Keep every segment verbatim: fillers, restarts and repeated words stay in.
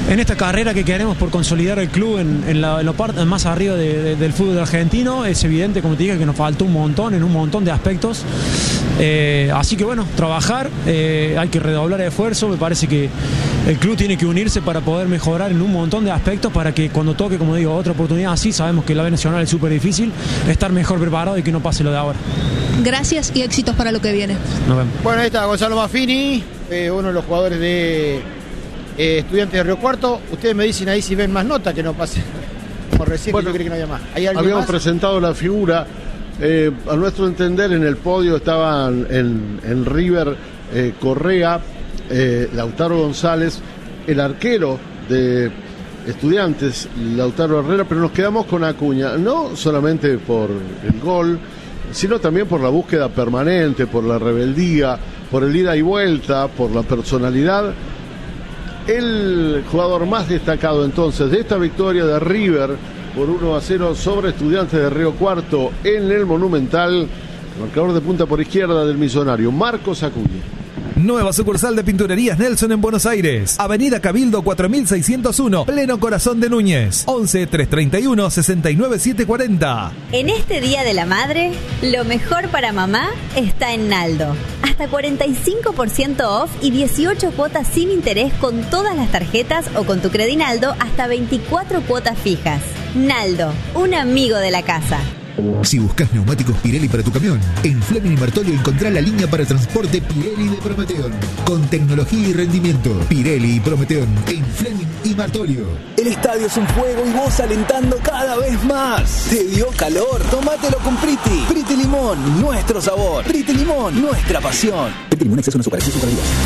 en esta carrera que queremos por consolidar el club en, en, la, en lo parte más arriba de, de, del fútbol argentino. Es evidente, como te dije, que nos faltó un montón en un montón de aspectos. Eh, así que bueno, trabajar, eh, hay que redoblar el esfuerzo. Me parece que el club tiene que unirse para poder mejorar en un montón de aspectos, para que cuando toque, como digo, otra oportunidad así, sabemos que la B Nacional es súper difícil, estar mejor preparado y que no pase lo de ahora. Gracias y éxitos para lo que viene. Nos vemos. Bueno, ahí está Gonzalo Maffini, eh, uno de los jugadores de eh, Estudiantes de Río Cuarto. Ustedes me dicen ahí si ven más nota, que no pase como recién, bueno, que yo creí que no había más. ¿Hay alguien habíamos más? presentado la figura. Eh, a nuestro entender, en el podio estaban en, en River eh, Correa, eh, Lautaro González, el arquero de Estudiantes, Lautaro Herrera, pero nos quedamos con Acuña, no solamente por el gol, sino también por la búsqueda permanente, por la rebeldía, por el ida y vuelta, por la personalidad. El jugador más destacado entonces de esta victoria de River por uno a cero sobre Estudiantes de Río Cuarto en el Monumental, marcador de punta por izquierda del millonario, Marcos Acuña. Nueva sucursal de Pinturerías Nelson en Buenos Aires. Avenida Cabildo cuatro mil seiscientos uno, pleno corazón de Núñez. once, trescientos treinta y uno, sesenta y nueve, setecientos cuarenta. En este Día de la Madre, lo mejor para mamá está en Naldo. Hasta cuarenta y cinco por ciento off y dieciocho cuotas sin interés con todas las tarjetas o con tu Credinaldo hasta veinticuatro cuotas fijas. Naldo, un amigo de la casa. Si buscas neumáticos Pirelli para tu camión, en Fleming y Martolio encontrá la línea para transporte Pirelli de Prometeon, con tecnología y rendimiento. Pirelli y Prometeon en Fleming y Martolio. El estadio es un fuego y vos alentando cada vez más. ¿Te dio calor? Tómatelo con Priti. Priti Limón, nuestro sabor. Priti Limón, nuestra pasión. Priti Limón, exceso en azúcar, exceso en calorías.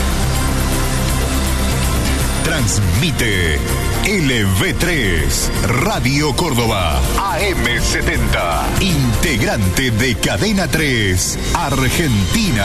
Transmite L V tres, Radio Córdoba, A M setenta, integrante de Cadena tres, Argentina.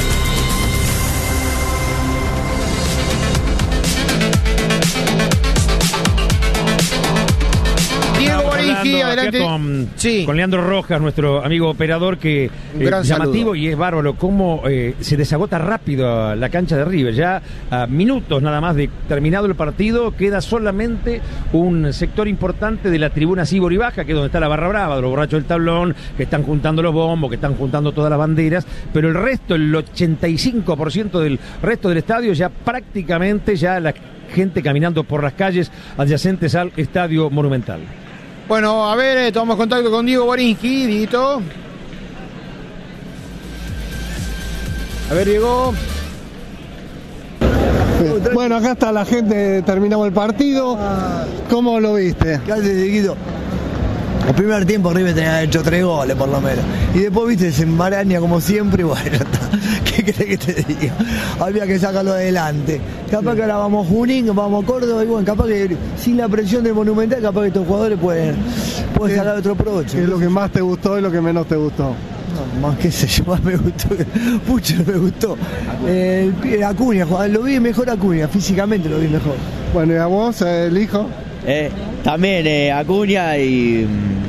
Diego Borinqui, adelante. Con, sí. con Leandro Rojas, nuestro amigo operador, que Un gran es llamativo saludo. y es bárbaro cómo eh, se desagota rápido la cancha de River. Ya a minutos nada más de terminado el partido, queda solamente un sector importante de la tribuna Cibor y Baja, que es donde está la barra brava, de los borrachos del tablón, que están juntando los bombos, que están juntando todas las banderas, pero el resto, el ochenta y cinco por ciento del resto del estadio, ya prácticamente ya la gente caminando por las calles adyacentes al Estadio Monumental. Bueno, a ver, eh, tomamos contacto con Diego Borinqui, Dieguito. A ver, Diego. Bueno, acá está la gente, terminamos el partido. ¿Cómo lo viste? Gracias, Dieguito. El primer tiempo River tenía hecho tres goles por lo menos. Y después, viste, se embaraña como siempre y bueno, ¿qué querés que te diga? Había que sacarlo adelante. Capaz que ahora vamos a Junín, vamos a Córdoba y bueno, capaz que sin la presión del Monumental, capaz que estos jugadores pueden, pueden sacar otro provecho. ¿Qué es lo que más te gustó y lo que menos te gustó? No, más qué sé yo, más me gustó. Mucho me gustó. Eh, el, Acuña, lo vi mejor Acuña, físicamente lo vi mejor. Bueno, ¿y a vos, el hijo? Eh, también eh, Acuña y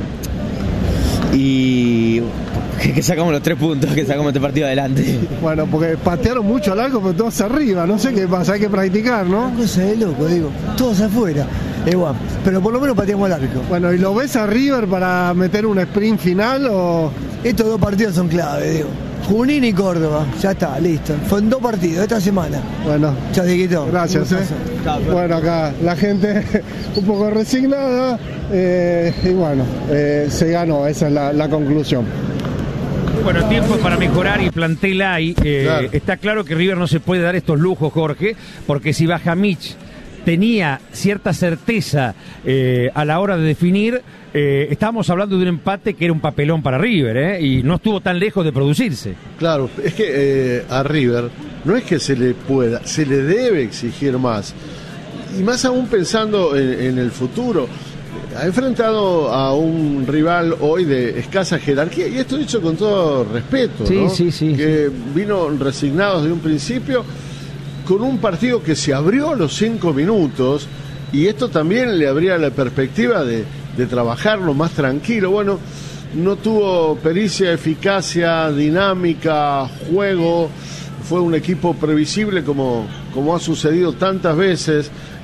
y que, que sacamos los tres puntos, que sacamos este partido adelante. Bueno, porque patearon mucho al arco, pero todos arriba, no sé qué pasa, hay que practicar, ¿no? Una cosa de loco, digo, todos afuera. Igual, pero por lo menos pateamos el arco. Bueno, ¿y lo ves a River para meter un sprint final o...? Estos dos partidos son clave, digo. Junín y Córdoba, ya está, listo. Fueron dos partidos esta semana. Bueno, ya Dieguito. Gracias, eh. Bueno, acá la gente un poco resignada eh, y bueno, eh, se ganó, esa es la, la conclusión. Bueno, tiempo para mejorar y plantel hay. Eh, Claro. Está claro que River no se puede dar estos lujos, Jorge, porque si Bajamich tenía cierta certeza eh, a la hora de definir, eh, estábamos hablando de un empate que era un papelón para River, ¿eh? Y no estuvo tan lejos de producirse. Claro, es que eh, a River no es que se le pueda, se le debe exigir más. Y más aún pensando en, en el futuro. Ha enfrentado a un rival hoy de escasa jerarquía, y esto dicho con todo respeto, Sí, ¿no? sí, sí, que vino resignado desde un principio, con un partido que se abrió a los cinco minutos, y esto también le abría la perspectiva de, de trabajarlo más tranquilo. Bueno, no tuvo pericia, eficacia, dinámica, juego, fue un equipo previsible como, como ha sucedido tantas veces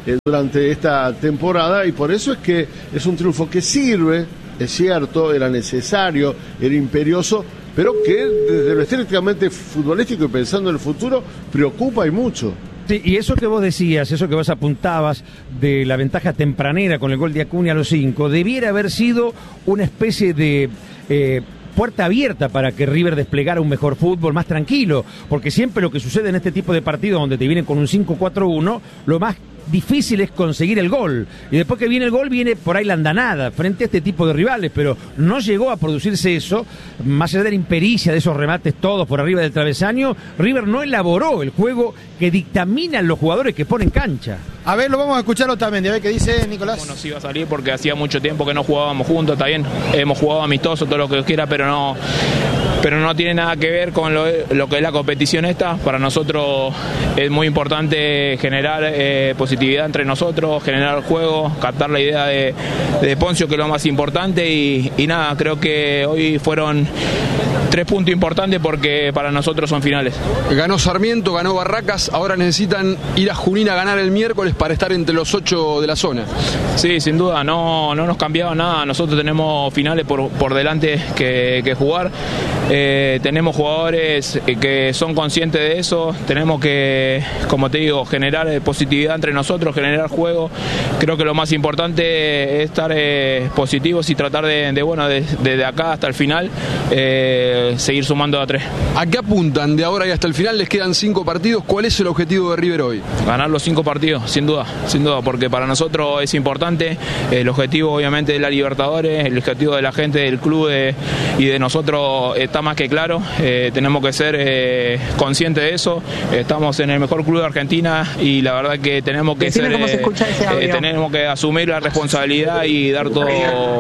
eh, durante esta temporada, y por eso es que es un triunfo que sirve, es cierto, era necesario, era imperioso, pero que desde lo estrictamente futbolístico y pensando en el futuro preocupa y mucho. Sí, y eso que vos decías, eso que vos apuntabas de la ventaja tempranera con el gol de Acuña a los cinco, debiera haber sido una especie de eh, puerta abierta para que River desplegara un mejor fútbol más tranquilo, porque siempre lo que sucede en este tipo de partidos donde te vienen con un cinco cuatro uno, lo más difícil es conseguir el gol, y después que viene el gol viene por ahí la andanada frente a este tipo de rivales, pero no llegó a producirse eso, más allá de la impericia de esos remates todos por arriba del travesaño. River no elaboró el juego que dictaminan los jugadores que ponen cancha. A ver, lo vamos a escucharlo también, a ver qué dice Nicolás. ¿Cómo nos iba a salir? Porque hacía mucho tiempo que no jugábamos juntos, está bien, hemos jugado amistoso, todo lo que quiera, pero no pero no tiene nada que ver con lo, lo que es la competición esta. Para nosotros es muy importante generar eh, positividad entre nosotros, generar el juego, captar la idea de, de Poncio, que es lo más importante, y, y nada, creo que hoy fueron tres puntos importantes porque para nosotros son finales. Ganó Sarmiento, ganó Barracas, ahora necesitan ir a Junín a ganar el miércoles para estar entre los ocho de la zona. Sí, sin duda, no, no nos cambiaba nada, nosotros tenemos finales por, por delante que, que jugar. Eh, tenemos jugadores que son conscientes de eso, tenemos que, como te digo, generar positividad entre nosotros, generar juego. Creo que lo más importante es estar eh, positivos y tratar de, de bueno, desde de, de acá hasta el final, eh, seguir sumando a tres. ¿A qué apuntan de ahora y hasta el final? Les quedan cinco partidos. ¿Cuál es el objetivo de River hoy? Ganar los cinco partidos, sin duda, sin duda, porque para nosotros es importante. El objetivo, obviamente, de la Libertadores, el objetivo de la gente del club de, y de nosotros está más que claro. Eh, tenemos que ser eh, conscientes de eso. Estamos en el mejor club de Argentina y la verdad que tenemos que ser, cómo se escucha ese audio. Eh, tenemos que asumir la responsabilidad y dar todo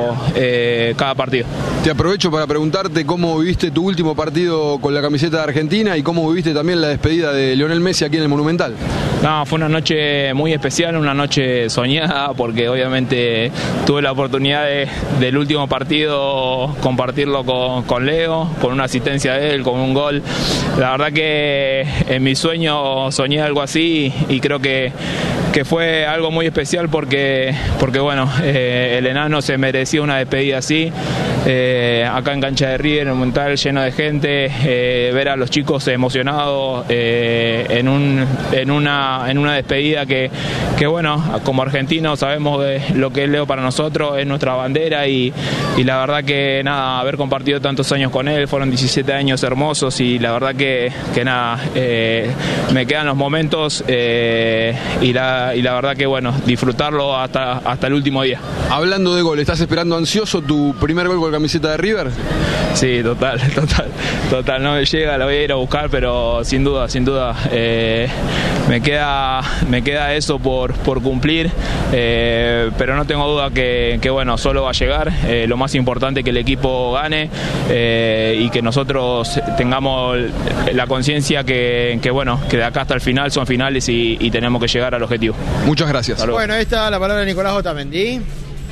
eh, cada partido. Te aprovecho para preguntarte cómo viviste tu último partido con la camiseta de Argentina y cómo viviste también la despedida de Lionel Messi aquí en el Monumental. No, fue una noche muy especial, una noche soñada, porque obviamente tuve la oportunidad de, del último partido compartirlo con, con Leo, con una asistencia de él, con un gol. La verdad que en mi sueño soñé algo así y creo que, que fue algo muy especial porque, porque bueno, eh, el enano se merecía una despedida así. Eh, acá en cancha de River, en un Monumental lleno de gente, eh, ver a los chicos emocionados eh, en, un, en, una, en una despedida que, que bueno, como argentinos sabemos de lo que es Leo para nosotros, es nuestra bandera y, y la verdad que nada, haber compartido tantos años con él, fueron diecisiete años hermosos y la verdad que, que nada, eh, me quedan los momentos eh, y, la, y la verdad que bueno, disfrutarlo hasta, hasta el último día. Hablando de gol, ¿estás esperando ansioso tu primer gol con camiseta de River? Sí, total, total, total, no me llega, lo voy a ir a buscar, pero sin duda, sin duda, eh, me queda, me queda eso por, por cumplir, eh, pero no tengo duda que, que bueno, solo va a llegar, eh, lo más importante es que el equipo gane eh, y que nosotros tengamos la conciencia que, que bueno, que de acá hasta el final son finales y, y tenemos que llegar al objetivo. Muchas gracias. Bueno, esta es la palabra de Nicolás Otamendi.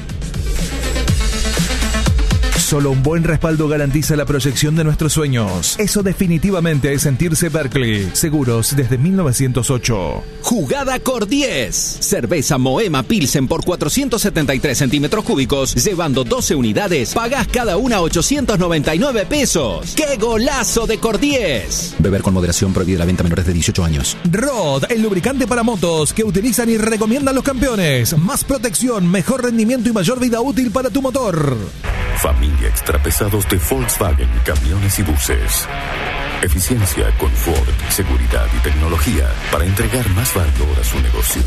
Solo un buen respaldo garantiza la proyección de nuestros sueños. Eso definitivamente es sentirse Berkeley. Seguros desde mil novecientos ocho. Jugada Cor diez. Cerveza Moema Pilsen por cuatrocientos setenta y tres centímetros cúbicos. Llevando doce unidades, pagás cada una ochocientos noventa y nueve pesos. ¡Qué golazo de Cor diez! Beber con moderación, prohibida la venta a menores de dieciocho años. Rod, el lubricante para motos que utilizan y recomiendan los campeones. Más protección, mejor rendimiento y mayor vida útil para tu motor. Familia Extrapesados de Volkswagen, camiones y buses. Eficiencia, confort, seguridad y tecnología para entregar más valor a su negocio.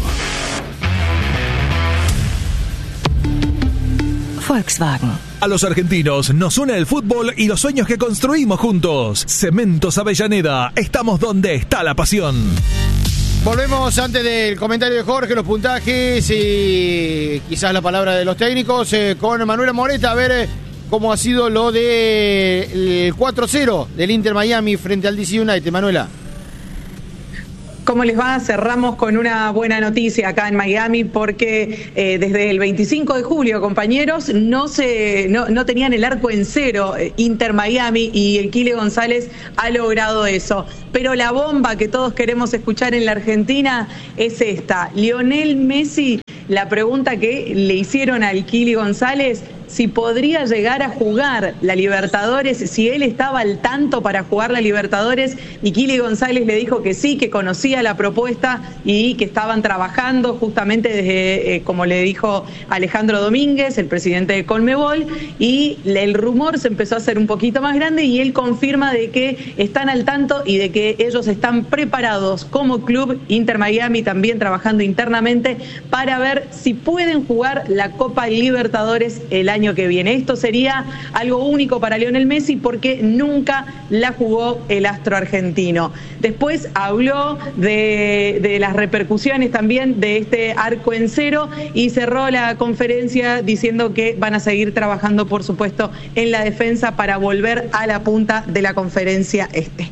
Volkswagen. A los argentinos nos une el fútbol y los sueños que construimos juntos. Cementos Avellaneda, estamos donde está la pasión. Volvemos antes del comentario de Jorge, los puntajes y quizás la palabra de los técnicos eh, con Manuela Moreta, a ver eh, cómo ha sido lo del cuatro cero del Inter Miami frente al D C United. Manuela. ¿Cómo les va? Cerramos con una buena noticia acá en Miami porque eh, desde el veinticinco de julio, compañeros, no se no, no tenían el arco en cero eh, Inter Miami y el Kile González ha logrado eso. Pero la bomba que todos queremos escuchar en la Argentina es esta. Lionel Messi, la pregunta que le hicieron al Kile González, si podría llegar a jugar la Libertadores, si él estaba al tanto para jugar la Libertadores, y Kile González le dijo que sí, que conocía la propuesta y que estaban trabajando justamente desde, eh, como le dijo Alejandro Domínguez, el presidente de Conmebol, y el rumor se empezó a hacer un poquito más grande y él confirma de que están al tanto y de que ellos están preparados como club, Inter Miami también trabajando internamente, para ver si pueden jugar la Copa Libertadores el año que viene. Esto sería algo único para Lionel Messi porque nunca la jugó el astro argentino. Después habló de, de las repercusiones también de este arco en cero y cerró la conferencia diciendo que van a seguir trabajando, por supuesto, en la defensa para volver a la punta de la conferencia este.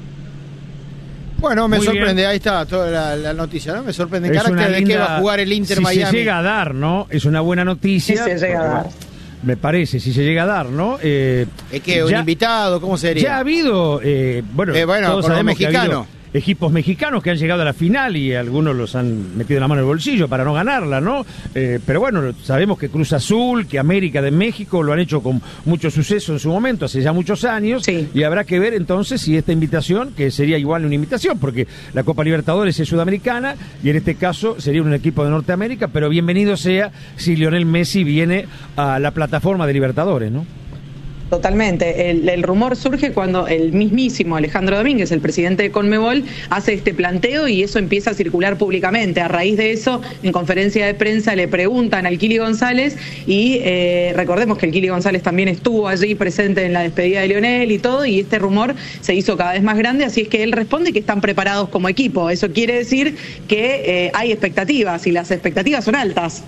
Bueno, me Muy sorprende, bien. Ahí está toda la, la noticia, ¿no? Me sorprende en Es carácter una de que linda- va a jugar el Inter si Miami. se llega a dar, ¿no? Es una buena noticia. Si se llega a dar. Me parece, si se llega a dar, ¿no? Eh, ¿Es que un ya- invitado? ¿Cómo sería? Ya ha habido, eh, bueno, Eh, bueno, todos con los sabemos que ha habido mexicanos. equipos mexicanos que han llegado a la final y algunos los han metido la mano en el bolsillo para no ganarla, ¿no? Eh, pero bueno, sabemos que Cruz Azul, que América de México lo han hecho con mucho suceso en su momento, hace ya muchos años, y habrá que ver entonces si esta invitación, que sería igual una invitación, porque la Copa Libertadores es sudamericana y en este caso sería un equipo de Norteamérica, pero bienvenido sea si Lionel Messi viene a la plataforma de Libertadores, ¿no? Totalmente. El, el rumor surge cuando el mismísimo Alejandro Domínguez, el presidente de Conmebol, hace este planteo y eso empieza a circular públicamente. A raíz de eso, en conferencia de prensa le preguntan al Kili González y eh, recordemos que el Kili González también estuvo allí presente en la despedida de Lionel y todo, y este rumor se hizo cada vez más grande, así es que él responde que están preparados como equipo. Eso quiere decir que eh, hay expectativas y las expectativas son altas.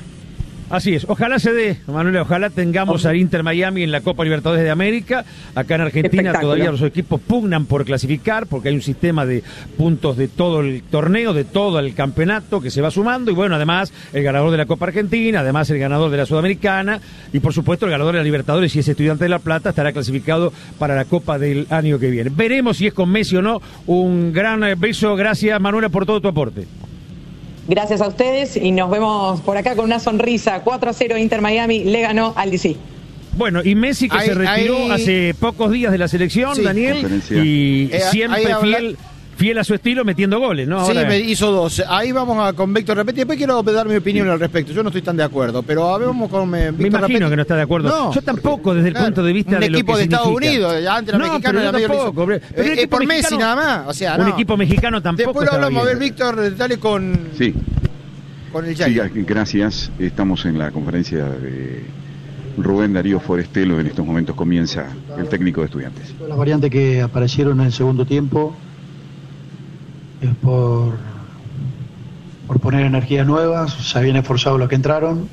Así es, ojalá se dé, Manuel, ojalá tengamos al Inter Miami en la Copa Libertadores de América. Acá en Argentina Espectáculo. todavía los equipos pugnan por clasificar porque hay un sistema de puntos de todo el torneo, de todo el campeonato que se va sumando, y bueno, además el ganador de la Copa Argentina, además el ganador de la Sudamericana y por supuesto el ganador de la Libertadores, si es Estudiante de La Plata, estará clasificado para la Copa del año que viene. Veremos si es con Messi o no. Un gran beso, gracias Manuela por todo tu aporte. Gracias a ustedes y nos vemos por acá con una sonrisa. cuatro a cero Inter Miami le ganó al D C. Bueno, y Messi que Ahí- se retiró ahí- hace pocos días de la selección, Sí. Daniel, Conferencia. y Eh, siempre ahí habla- fiel, fiel a su estilo metiendo goles, ¿no? Sí, Ahora- me hizo dos. Ahí vamos a, con Víctor Repetti. Después quiero dar mi opinión al respecto. Yo no estoy tan de acuerdo, pero a ver, vamos con eh, Víctor Me imagino Repetti. que no está de acuerdo. No, Yo tampoco, desde el claro, punto de vista un de lo equipo que de Estados significa. Unidos, ya antes era No, mexicano, pero yo era medio tampoco, liso. pero Eh, el eh, equipo por Messi mexicano- nada más. O sea, un no. equipo mexicano tampoco Después lo estaba hablamos. A ver, bien. Víctor, dale con, Sí, con el sí, Yankee. gracias. Estamos en la conferencia de Rubén Darío Forestelo. En estos momentos comienza el técnico de Estudiantes. Las variantes que aparecieron en el segundo tiempo es por, por poner energías nuevas, se habían esforzado los que entraron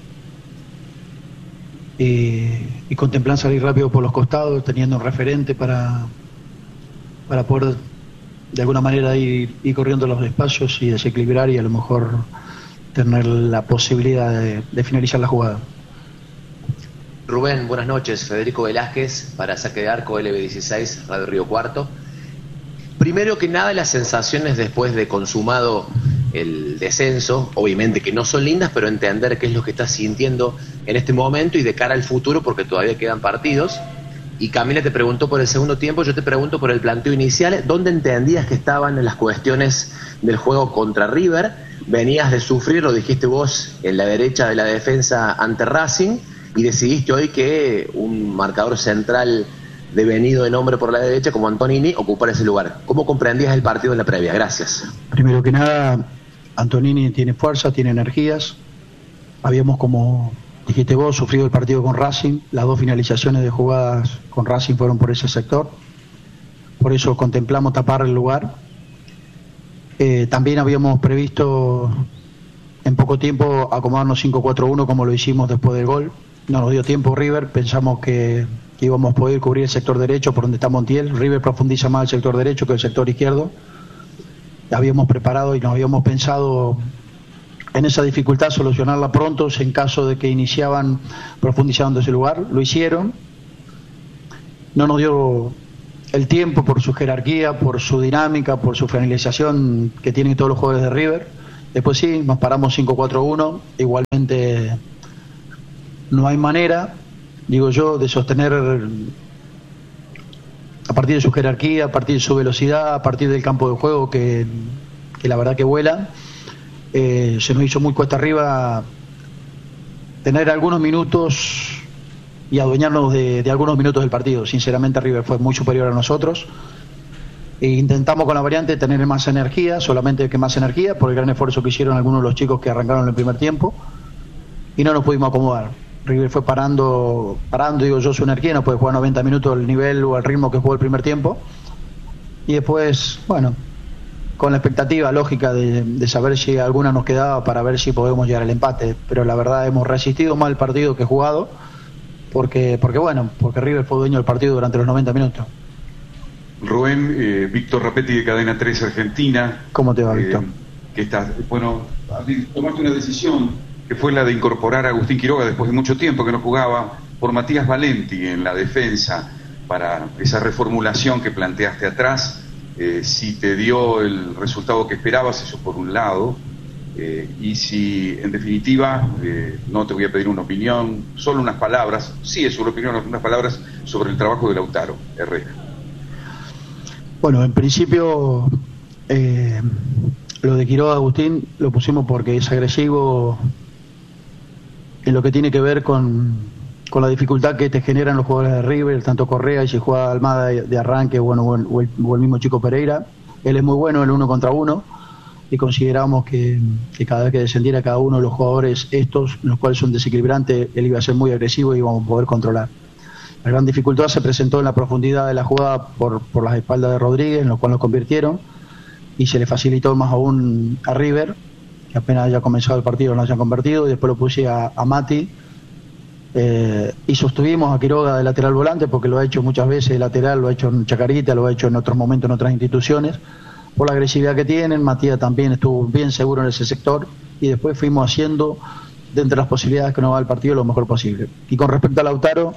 y, y contemplan salir rápido por los costados, teniendo un referente para, para poder de alguna manera ir, ir corriendo los espacios y desequilibrar y a lo mejor tener la posibilidad de, de finalizar la jugada. Rubén, buenas noches. Federico Velázquez para Saque de Arco L B dieciséis, Radio Río Cuarto. Primero que nada, las sensaciones después de consumado el descenso, obviamente que no son lindas, pero entender qué es lo que estás sintiendo en este momento y de cara al futuro, porque todavía quedan partidos. Y Camila te preguntó por el segundo tiempo, yo te pregunto por el planteo inicial, ¿dónde entendías que estaban en las cuestiones del juego contra River? Venías de sufrir, lo dijiste vos, en la derecha de la defensa ante Racing, y decidiste hoy que un marcador central devenido de nombre por la derecha como Antonini ocupara ese lugar. ¿Cómo comprendías el partido en la previa? Gracias. Primero que nada, Antonini tiene fuerza, tiene energías. Habíamos, como dijiste vos, sufrido el partido con Racing. Las dos finalizaciones de jugadas con Racing fueron por ese sector. Por eso contemplamos tapar el lugar. Eh, también habíamos previsto en poco tiempo acomodarnos cinco cuatro uno como lo hicimos después del gol. No nos dio tiempo River, pensamos que, que íbamos a poder cubrir el sector derecho por donde está Montiel. River profundiza más el sector derecho que el sector izquierdo. habíamos preparado y nos habíamos pensado en esa dificultad solucionarla pronto en caso de que iniciaban profundizando ese lugar. Lo hicieron, no nos dio el tiempo por su jerarquía, por su dinámica, por su finalización que tienen todos los jugadores de River. Después sí, nos paramos cinco cuatro uno, igualmente no hay manera, digo yo, de sostener a partir de su jerarquía, a partir de su velocidad, a partir del campo de juego que, que la verdad que vuela. Eh, se nos hizo muy cuesta arriba tener algunos minutos y adueñarnos de, de algunos minutos del partido. Sinceramente River fue muy superior a nosotros e intentamos con la variante tener más energía, solamente que más energía por el gran esfuerzo que hicieron algunos de los chicos que arrancaron en el primer tiempo y no nos pudimos acomodar. River fue parando, parando digo yo, su energía, no puede jugar noventa minutos al nivel o al ritmo que jugó el primer tiempo y después, bueno, con la expectativa lógica de, de saber si alguna nos quedaba para ver si podemos llegar al empate, pero la verdad hemos resistido más el partido que jugado porque, porque bueno, porque River fue dueño del partido durante los noventa minutos. Rubén, eh, Víctor Rapetti de Cadena tres Argentina. ¿Cómo te va, eh, Víctor? Que estás, bueno, tomaste una decisión que fue la de incorporar a Agustín Quiroga después de mucho tiempo que no jugaba, por Matías Valenti en la defensa, para esa reformulación que planteaste atrás. Eh, si te dio el resultado que esperabas, eso por un lado, eh, y si en definitiva, eh, no te voy a pedir una opinión, solo unas palabras, sí es una opinión, unas palabras sobre el trabajo de Lautaro Herrera. Bueno, en principio eh, lo de Quiroga Agustín lo pusimos porque es agresivo en lo que tiene que ver con, con la dificultad que te generan los jugadores de River, tanto Correa y si juega Almada de, de arranque, bueno, o el, o, el, o el mismo chico Pereira. Él es muy bueno en el uno contra uno y consideramos que, que cada vez que descendiera cada uno de los jugadores estos, los cuales son desequilibrantes, él iba a ser muy agresivo y íbamos a poder controlar. La gran dificultad se presentó en la profundidad de la jugada por, por las espaldas de Rodríguez, en lo cual nos convirtieron y se le facilitó más aún a River, que apenas haya comenzado el partido no hayan convertido, y después lo puse a, a Mati eh, y sostuvimos a Quiroga de lateral volante porque lo ha hecho muchas veces de lateral, lo ha hecho en Chacarita, lo ha hecho en otros momentos en otras instituciones por la agresividad que tienen. Matías también estuvo bien seguro en ese sector y después fuimos haciendo dentro de las posibilidades que nos va el partido lo mejor posible. Y con respecto a Lautaro,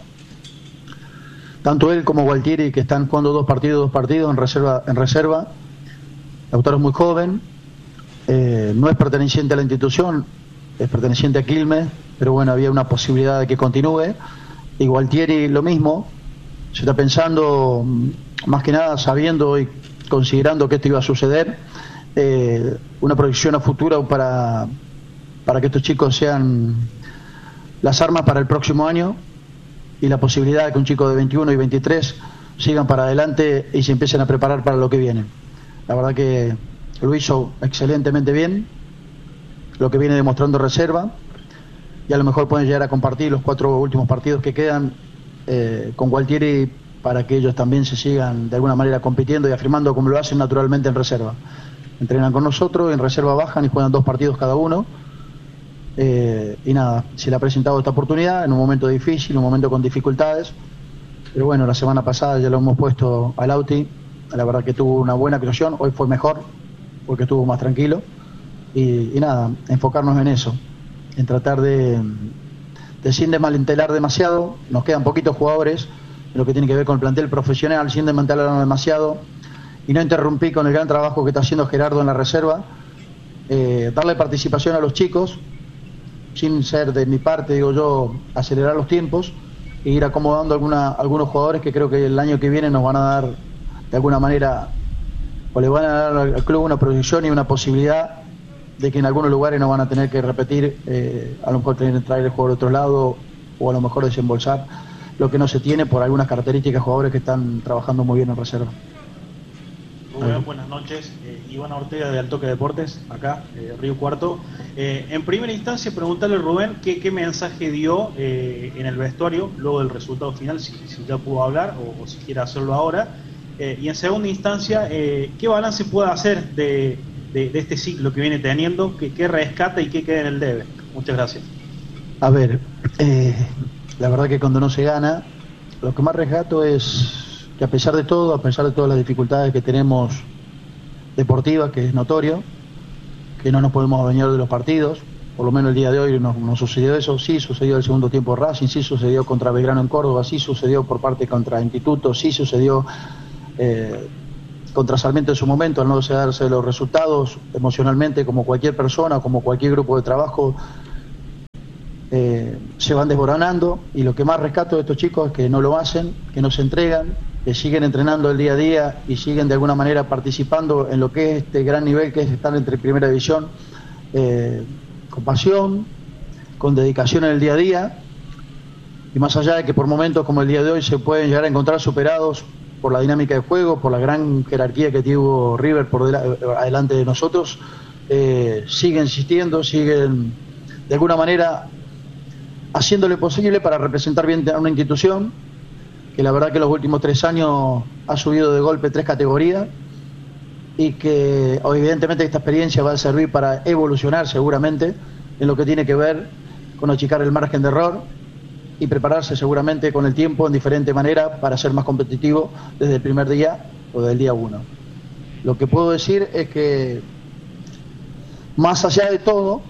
tanto él como Gualtieri, que están jugando dos partidos dos partidos en reserva, en reserva. Lautaro es muy joven, eh, no es perteneciente a la institución, es perteneciente a Quilmes, pero bueno, había una posibilidad de que continúe. Y Gualtieri lo mismo, se está pensando, más que nada sabiendo y considerando que esto iba a suceder, eh, una proyección a futuro para, para que estos chicos sean las armas para el próximo año y la posibilidad de que un chico de veintiuno y veintitrés sigan para adelante y se empiecen a preparar para lo que viene. La verdad que lo hizo excelentemente bien, lo que viene demostrando reserva, y a lo mejor pueden llegar a compartir los cuatro últimos partidos que quedan eh, con Gualtieri para que ellos también se sigan de alguna manera compitiendo y afirmando como lo hacen naturalmente en reserva. Entrenan con nosotros, en reserva bajan y juegan dos partidos cada uno. Eh, y nada, se le ha presentado esta oportunidad en un momento difícil, un momento con dificultades, pero bueno, la semana pasada ya lo hemos puesto al Lauti, la verdad que tuvo una buena actuación, hoy fue mejor porque estuvo más tranquilo y, y nada, enfocarnos en eso, en tratar de, de sin desmantelar demasiado. Nos quedan poquitos jugadores en lo que tiene que ver con el plantel profesional, sin desmantelarnos demasiado y no interrumpir con el gran trabajo que está haciendo Gerardo en la reserva, eh, darle participación a los chicos sin ser de mi parte, digo yo, acelerar los tiempos e ir acomodando alguna, algunos jugadores que creo que el año que viene nos van a dar de alguna manera, o le van a dar al club una proyección y una posibilidad de que en algunos lugares no van a tener que repetir, eh, a lo mejor tener que traer el juego de otro lado o a lo mejor desembolsar lo que no se tiene por algunas características de jugadores que están trabajando muy bien en reserva. Rubén, buenas noches. Eh, Iván Ortega de Altoque Deportes, acá, eh, Río Cuarto. Eh, en primera instancia, preguntarle a Rubén qué, qué mensaje dio eh, en el vestuario luego del resultado final, si, si ya pudo hablar o, o si quiere hacerlo ahora. Eh, y en segunda instancia, eh, ¿qué balance puede hacer de, de, de este ciclo que viene teniendo? ¿Qué, qué rescata y qué queda en el debe? Muchas gracias. A ver, eh, la verdad que cuando no se gana, lo que más rescato es que a pesar de todo, a pesar de todas las dificultades que tenemos deportiva, que es notorio, que no nos podemos adueñar de los partidos. Por lo menos el día de hoy no, no sucedió eso. Sí sucedió el segundo tiempo de Racing, sí sucedió contra Belgrano en Córdoba, sí sucedió por parte contra Instituto, sí sucedió eh, contra Sarmiento en su momento, al no darse los resultados emocionalmente, como cualquier persona, como cualquier grupo de trabajo, eh, se van desboronando. Y lo que más rescato de estos chicos es que no lo hacen, que no se entregan, que siguen entrenando el día a día y siguen de alguna manera participando en lo que es este gran nivel que es estar entre Primera División, eh, con pasión, con dedicación en el día a día, y más allá de que por momentos como el día de hoy se pueden llegar a encontrar superados por la dinámica de juego, por la gran jerarquía que tuvo River por delante de nosotros, eh, siguen insistiendo, siguen de alguna manera haciendo lo posible para representar bien a una institución que la verdad que los últimos tres años ha subido de golpe tres categorías, y que evidentemente esta experiencia va a servir para evolucionar seguramente en lo que tiene que ver con achicar el margen de error y prepararse seguramente con el tiempo en diferente manera para ser más competitivo desde el primer día o del día uno. Lo que puedo decir es que más allá de todo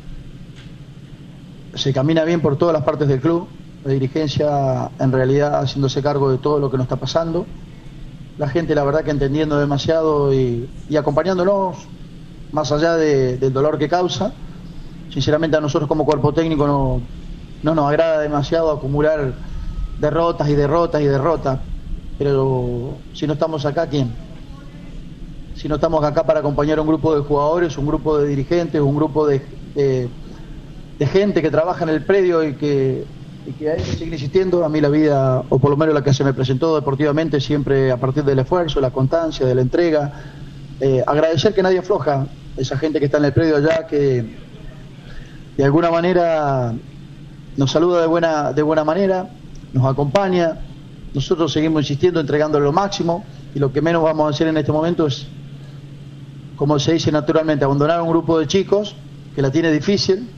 se camina bien por todas las partes del club, la dirigencia en realidad haciéndose cargo de todo lo que nos está pasando, la gente la verdad que entendiendo demasiado y, y acompañándonos más allá de, del dolor que causa. Sinceramente a nosotros como cuerpo técnico no, no nos agrada demasiado acumular derrotas y derrotas y derrotas, pero si no estamos acá, ¿quién? Si no estamos acá para acompañar a un grupo de jugadores, un grupo de dirigentes, un grupo de, de, de gente que trabaja en el predio y que y que hay que seguir insistiendo. A mí la vida, o por lo menos la que se me presentó deportivamente, siempre a partir del esfuerzo, la constancia, de la entrega, eh, agradecer que nadie afloja, esa gente que está en el predio allá, que de alguna manera nos saluda de buena, de buena manera, nos acompaña, nosotros seguimos insistiendo, entregándole lo máximo, y lo que menos vamos a hacer en este momento es, como se dice naturalmente, abandonar a un grupo de chicos que la tiene difícil,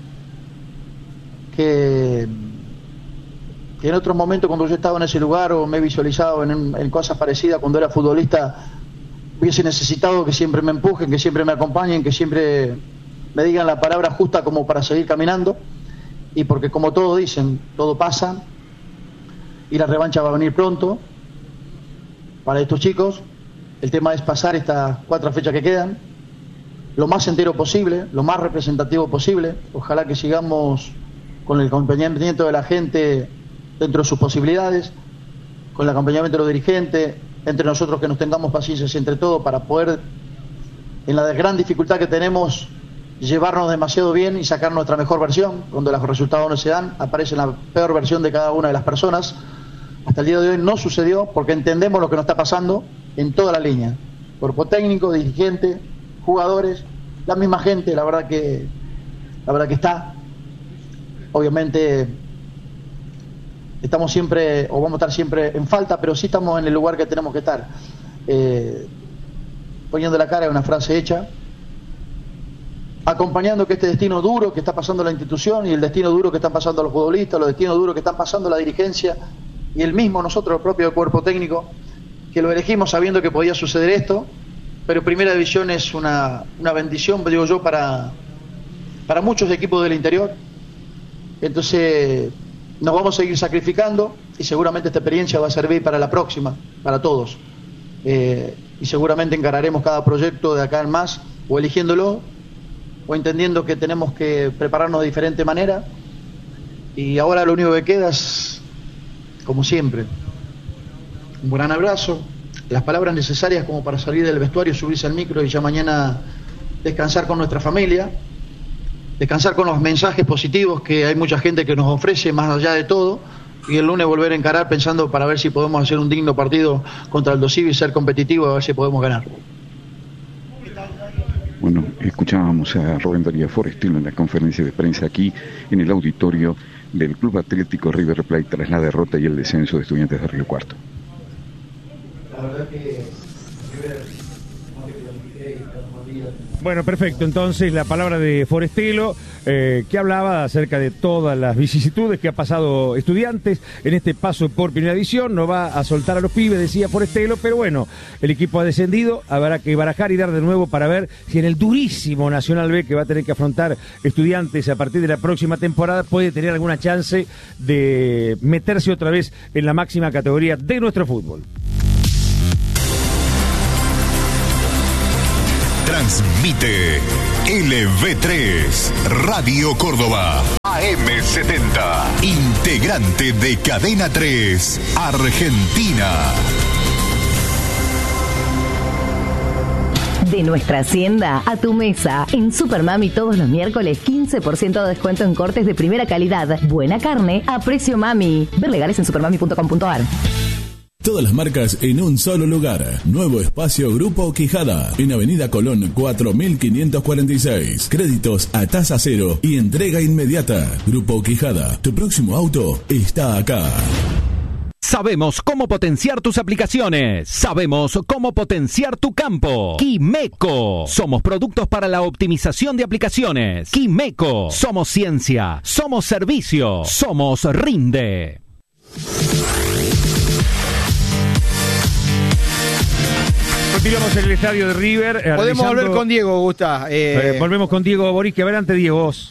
que que en otros momentos cuando yo estaba en ese lugar o me he visualizado en, en cosas parecidas cuando era futbolista, hubiese necesitado que siempre me empujen, que siempre me acompañen, que siempre me digan la palabra justa como para seguir caminando, y porque como todos dicen, todo pasa y la revancha va a venir pronto para estos chicos. El tema es pasar estas cuatro fechas que quedan lo más entero posible, lo más representativo posible. Ojalá que sigamos con el acompañamiento de la gente dentro de sus posibilidades, con el acompañamiento de los dirigentes, entre nosotros que nos tengamos paciencia entre todos para poder, en la gran dificultad que tenemos, llevarnos demasiado bien y sacar nuestra mejor versión. Cuando los resultados no se dan, aparece la peor versión de cada una de las personas. Hasta el día de hoy no sucedió porque entendemos lo que nos está pasando en toda la línea, cuerpo técnico, dirigente, jugadores, la misma gente, la verdad que la verdad que está, obviamente estamos siempre, o vamos a estar siempre en falta, pero sí estamos en el lugar que tenemos que estar. Eh, poniendo la cara es una frase hecha, acompañando que este destino duro que está pasando la institución y el destino duro que están pasando los futbolistas, los destinos duros que están pasando la dirigencia y el mismo nosotros, el propio cuerpo técnico, que lo elegimos sabiendo que podía suceder esto, pero Primera División es una, una bendición, digo yo, para, para muchos equipos del interior. Entonces nos vamos a seguir sacrificando y seguramente esta experiencia va a servir para la próxima, para todos. Eh, y seguramente encararemos cada proyecto de acá en más, o eligiéndolo, o entendiendo que tenemos que prepararnos de diferente manera. Y ahora lo único que queda es, como siempre, un gran abrazo, las palabras necesarias como para salir del vestuario, subirse al micro y ya mañana descansar con nuestra familia, descansar con los mensajes positivos que hay mucha gente que nos ofrece más allá de todo, y el lunes volver a encarar pensando para ver si podemos hacer un digno partido contra el Dosivi y ser competitivo, a ver si podemos ganar. Bueno, escuchábamos a Rubén Darío Forestino en la conferencia de prensa aquí en el auditorio del Club Atlético River Plate tras la derrota y el descenso de Estudiantes de Río Cuarto. La verdad que River, como te planifiqué, estamos días Bueno, perfecto. Entonces, la palabra de Forestelo, eh, que hablaba acerca de todas las vicisitudes que ha pasado Estudiantes en este paso por primera división. No va a soltar a los pibes, decía Forestelo, pero bueno, el equipo ha descendido. Habrá que barajar y dar de nuevo para ver si en el durísimo Nacional B que va a tener que afrontar Estudiantes a partir de la próxima temporada puede tener alguna chance de meterse otra vez en la máxima categoría de nuestro fútbol. Transmite L V tres, Radio Córdoba, A M setenta, integrante de Cadena tres, Argentina. De nuestra hacienda a tu mesa. En Supermami todos los miércoles quince por ciento de descuento en cortes de primera calidad. Buena carne a precio mami. Ver legales en supermami punto com punto a r. Todas las marcas en un solo lugar. Nuevo espacio Grupo Quijada. En Avenida Colón cuatro mil quinientos cuarenta y seis. Créditos a tasa cero y entrega inmediata. Grupo Quijada. Tu próximo auto está acá. Sabemos cómo potenciar tus aplicaciones. Sabemos cómo potenciar tu campo. Quimeco. Somos productos para la optimización de aplicaciones. Quimeco. Somos ciencia. Somos servicio. Somos Rinde. Continuamos en el estadio de River. Eh, Podemos realizando... volver con Diego, Gusta. Eh... Eh, volvemos con Diego Boris. Adelante, Diego, vos.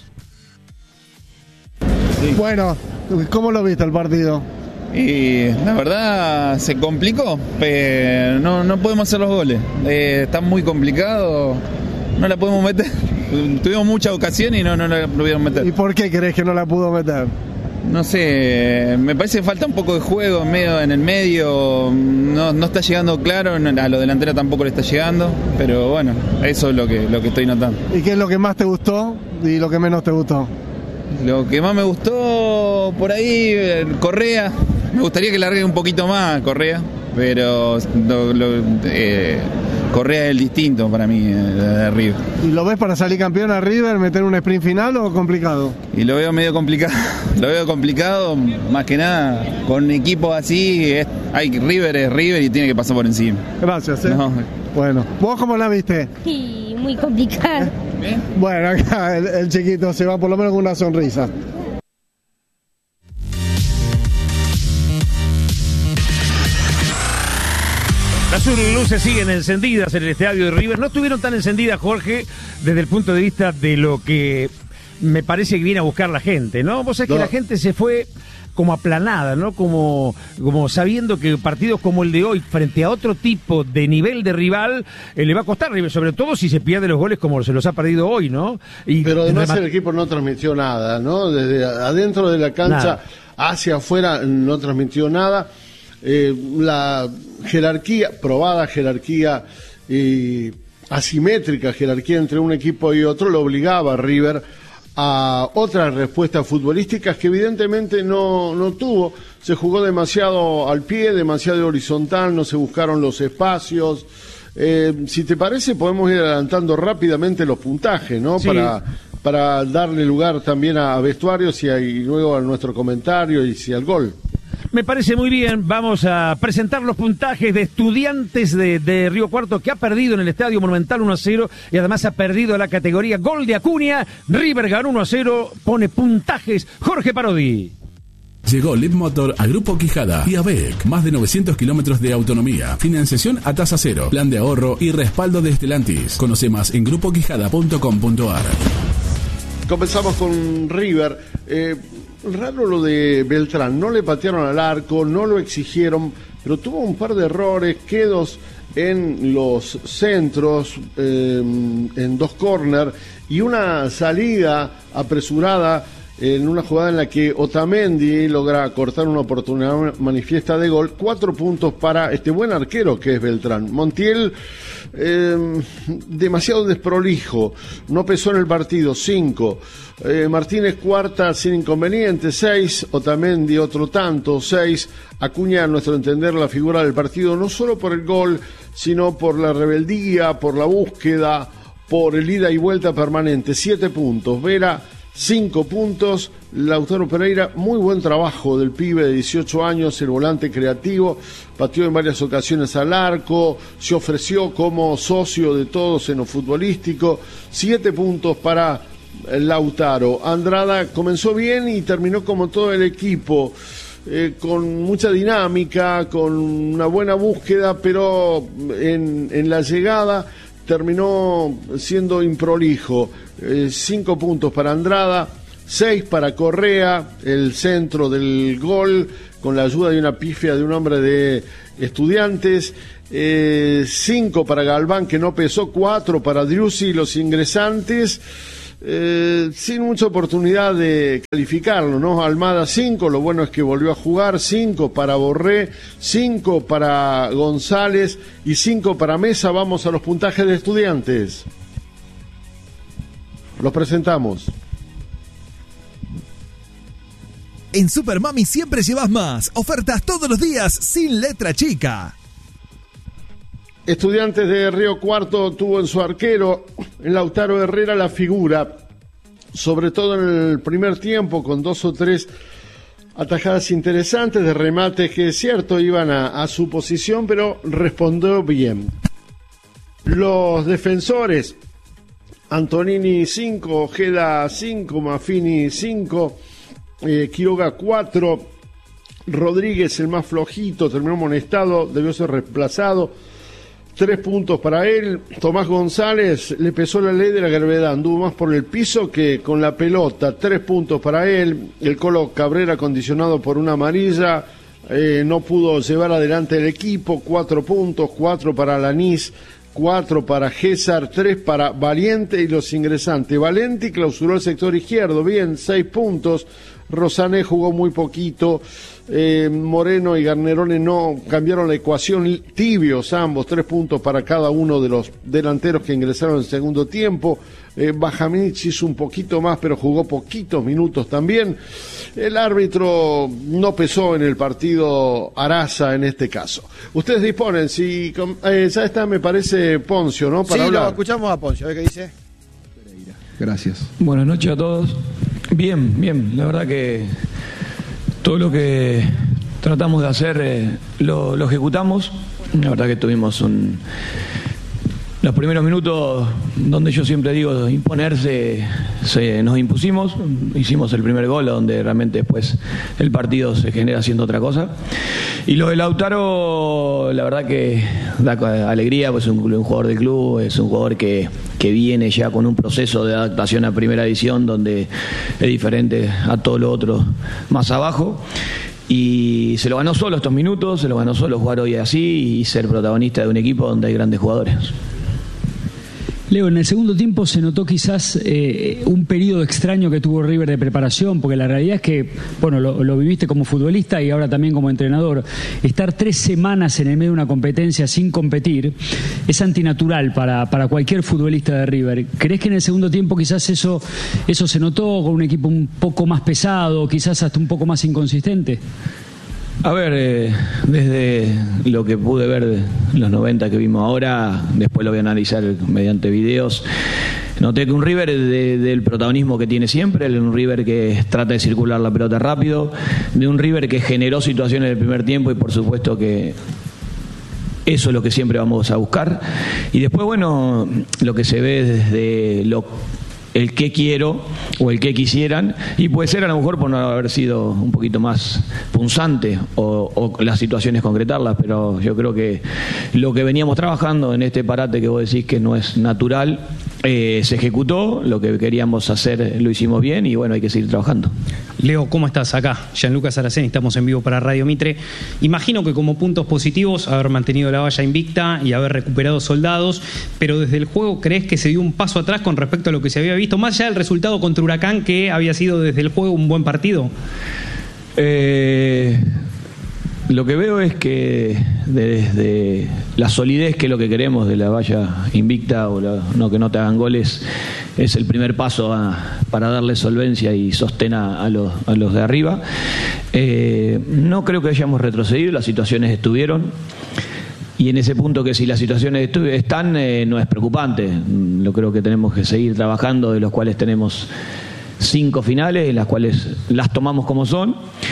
Sí. Bueno, ¿cómo lo viste el partido? Y la verdad se complicó, pero no, no podemos hacer los goles. Eh, está muy complicado, no la podemos meter. Tuvimos muchas ocasiones y no, no la pudimos meter. ¿Y por qué crees que no la pudo meter? No sé, me parece que falta un poco de juego en, medio, en el medio, no, no está llegando claro, a los delanteros tampoco le está llegando, pero bueno, eso es lo que, lo que estoy notando. ¿Y qué es lo que más te gustó y lo que menos te gustó? Lo que más me gustó por ahí, Correa, me gustaría que largue un poquito más Correa, pero lo, lo, eh, Correa es el distinto para mí de River. ¿Y lo ves para salir campeón a River, meter un sprint final o complicado? Y lo veo medio complicado, lo veo complicado, más que nada, con equipos así, es, hay River es River y tiene que pasar por encima. Gracias, ¿eh? No. Bueno, ¿vos cómo la viste? Sí, muy complicado. ¿Bien? Bueno, acá el, el chiquito se va por lo menos con una sonrisa. Las luces siguen encendidas en el estadio de River. No estuvieron tan encendidas, Jorge, desde el punto de vista de lo que me parece que viene a buscar la gente, ¿no? Vos sabés no. que la gente se fue como aplanada, ¿no? Como, como sabiendo que partidos como el de hoy, frente a otro tipo de nivel de rival, eh, le va a costar River, sobre todo si se pierde los goles como se los ha perdido hoy, ¿no? Y Pero además el equipo no transmitió nada, ¿no? Desde adentro de la cancha nada. Hacia afuera no transmitió nada. Eh, la jerarquía, probada jerarquía y asimétrica jerarquía entre un equipo y otro lo obligaba a River a otras respuestas futbolísticas que evidentemente no, no tuvo. Se jugó demasiado al pie, demasiado horizontal, no se buscaron los espacios. Eh, si te parece podemos ir adelantando rápidamente los puntajes, ¿no? Sí. Para, para darle lugar también a, a vestuarios y, a, y luego a nuestro comentario y si al gol. Me parece muy bien, vamos a presentar los puntajes de Estudiantes de, de Río Cuarto, que ha perdido en el Estadio Monumental uno a cero y además ha perdido la categoría gol de Acuña. River ganó uno a cero, pone puntajes Jorge Parodi. Llegó Lip Motor a Grupo Quijada y a B E C. Más de novecientos kilómetros de autonomía, financiación a tasa cero, plan de ahorro y respaldo de Stellantis. Conoce más en grupo quijada punto com punto a r. Comenzamos con River. Eh, raro lo de Beltrán, no le patearon al arco, no lo exigieron, pero tuvo un par de errores, quedos en los centros, eh, en dos córner y una salida apresurada en una jugada en la que Otamendi logra cortar una oportunidad manifiesta de gol. Cuatro puntos para este buen arquero que es Beltrán. Montiel, eh, demasiado desprolijo, no pesó en el partido. Cinco. Eh, Martínez cuarta sin inconveniente, seis. Otamendi otro tanto, seis. Acuña, a nuestro entender, la figura del partido, no solo por el gol, sino por la rebeldía, por la búsqueda, por el ida y vuelta permanente. Siete puntos. Vera cinco puntos. Lautaro Pereira, muy buen trabajo del pibe de dieciocho años, el volante creativo, pateó en varias ocasiones al arco, se ofreció como socio de todos en lo futbolístico. Siete puntos para Lautaro. Andrada comenzó bien y terminó como todo el equipo, eh, con mucha dinámica, con una buena búsqueda, pero en, en la llegada terminó siendo improlijo. Eh, cinco puntos para Andrada, seis para Correa, el centro del gol, con la ayuda de una pifia de un hombre de Estudiantes. Eh, cinco para Galván, que no pesó, cuatro para Driussi, los ingresantes. Eh, sin mucha oportunidad de calificarlo, ¿no? Almada cinco, lo bueno es que volvió a jugar. Cinco para Borré, cinco para González y cinco para Mesa. Vamos a los puntajes de Estudiantes. Los presentamos. En Super Mami siempre llevas más. Ofertas todos los días sin letra chica. Estudiantes de Río Cuarto tuvo en su arquero, en Lautaro Herrera, la figura, sobre todo en el primer tiempo, con dos o tres atajadas interesantes de remates que es cierto iban a, a su posición, pero respondió bien. Los defensores, Antonini cinco, Ojeda cinco, Maffini cinco, eh, Quiroga cuatro, Rodríguez el más flojito, terminó amonestado, debió ser reemplazado. Tres puntos para él. Tomás González le pesó la ley de la gravedad, anduvo más por el piso que con la pelota. Tres puntos para él. El Colo Cabrera, condicionado por una amarilla, eh, no pudo llevar adelante el equipo. Cuatro puntos, cuatro para Lanís, cuatro para Gésar, tres para Valiente y los ingresantes. Valenti clausuró el sector izquierdo, bien, seis puntos. Rosané jugó muy poquito. Eh, Moreno y Garnerone no cambiaron la ecuación, tibios ambos, tres puntos para cada uno de los delanteros que ingresaron en el segundo tiempo. eh, Bajamich hizo un poquito más, pero jugó poquitos minutos también. El árbitro no pesó en el partido, Araza en este caso. Ustedes disponen, si eh, ya está, me parece, Poncio, ¿no? Para sí, hablar. Lo escuchamos a Poncio, a ver qué dice. Gracias. Buenas noches a todos. Bien, bien, la verdad que todo lo que tratamos de hacer eh, lo, lo ejecutamos. La verdad que tuvimos un, los primeros minutos donde yo siempre digo imponerse, se, nos impusimos, hicimos el primer gol donde realmente después el partido se genera haciendo otra cosa. Y lo de Lautaro, la verdad que da alegría, pues es un, un jugador del club, es un jugador que, que viene ya con un proceso de adaptación a primera división donde es diferente a todo lo otro más abajo. Y se lo ganó solo estos minutos, se lo ganó solo jugar hoy así y ser protagonista de un equipo donde hay grandes jugadores. Leo, en el segundo tiempo se notó quizás eh, un periodo extraño que tuvo River de preparación, porque la realidad es que, bueno, lo, lo viviste como futbolista y ahora también como entrenador. Estar tres semanas en el medio de una competencia sin competir es antinatural para, para cualquier futbolista de River. ¿Crees que en el segundo tiempo quizás eso, eso se notó con un equipo un poco más pesado, quizás hasta un poco más inconsistente? A ver, eh, desde lo que pude ver de los noventa que vimos ahora, después lo voy a analizar mediante videos, noté que un River de, del protagonismo que tiene siempre, un River que trata de circular la pelota rápido, de un River que generó situaciones del primer tiempo y por supuesto que eso es lo que siempre vamos a buscar. Y después, bueno, lo que se ve desde lo el que quiero o el que quisieran, y puede ser a lo mejor por no haber sido un poquito más punzante o, o las situaciones concretarlas, pero yo creo que lo que veníamos trabajando en este parate que vos decís que no es natural, eh, se ejecutó, lo que queríamos hacer lo hicimos bien y bueno, hay que seguir trabajando. Leo, ¿cómo estás? Acá, Gianluca Saraceni, estamos en vivo para Radio Mitre. Imagino que como puntos positivos haber mantenido la valla invicta y haber recuperado soldados, pero desde el juego, ¿crees que se dio un paso atrás con respecto a lo que se había visto, más allá del resultado contra Huracán, que había sido desde el juego un buen partido? Eh, lo que veo es que desde la solidez, que es lo que queremos de la valla invicta, o la, no que no te hagan goles, es el primer paso a, para darle solvencia y sostén a, a, los, a los de arriba. Eh, no creo que hayamos retrocedido, las situaciones estuvieron. Y en ese punto que si las situaciones están, eh, no es preocupante. Yo creo que tenemos que seguir trabajando, de los cuales tenemos cinco finales, en las cuales las tomamos como son,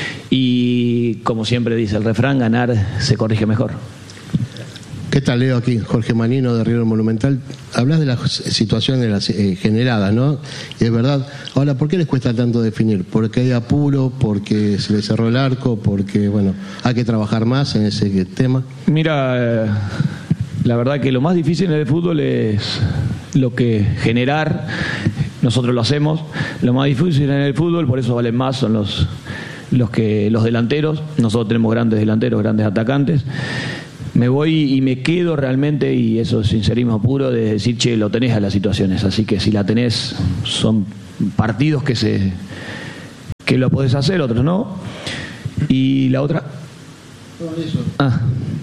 y como siempre dice el refrán, ganar se corrige mejor. ¿Qué tal, Leo? Aquí Jorge Manino de River Monumental. Hablas de las situaciones las, eh, generadas, ¿no? Y es verdad. Ahora, ¿por qué les cuesta tanto definir? ¿Porque hay apuro? ¿Porque se les cerró el arco? ¿Porque, bueno, hay que trabajar más en ese tema? Mira, eh, la verdad que lo más difícil en el fútbol es lo que generar. Nosotros lo hacemos. Lo más difícil en el fútbol, por eso valen más, son los, los, que, los delanteros. Nosotros tenemos grandes delanteros, grandes atacantes. Me voy y me quedo realmente, y eso es sincerismo puro, de decir, che, lo tenés a las situaciones, así que si la tenés, son partidos que se que lo podés hacer, otros no. Y la otra, ah,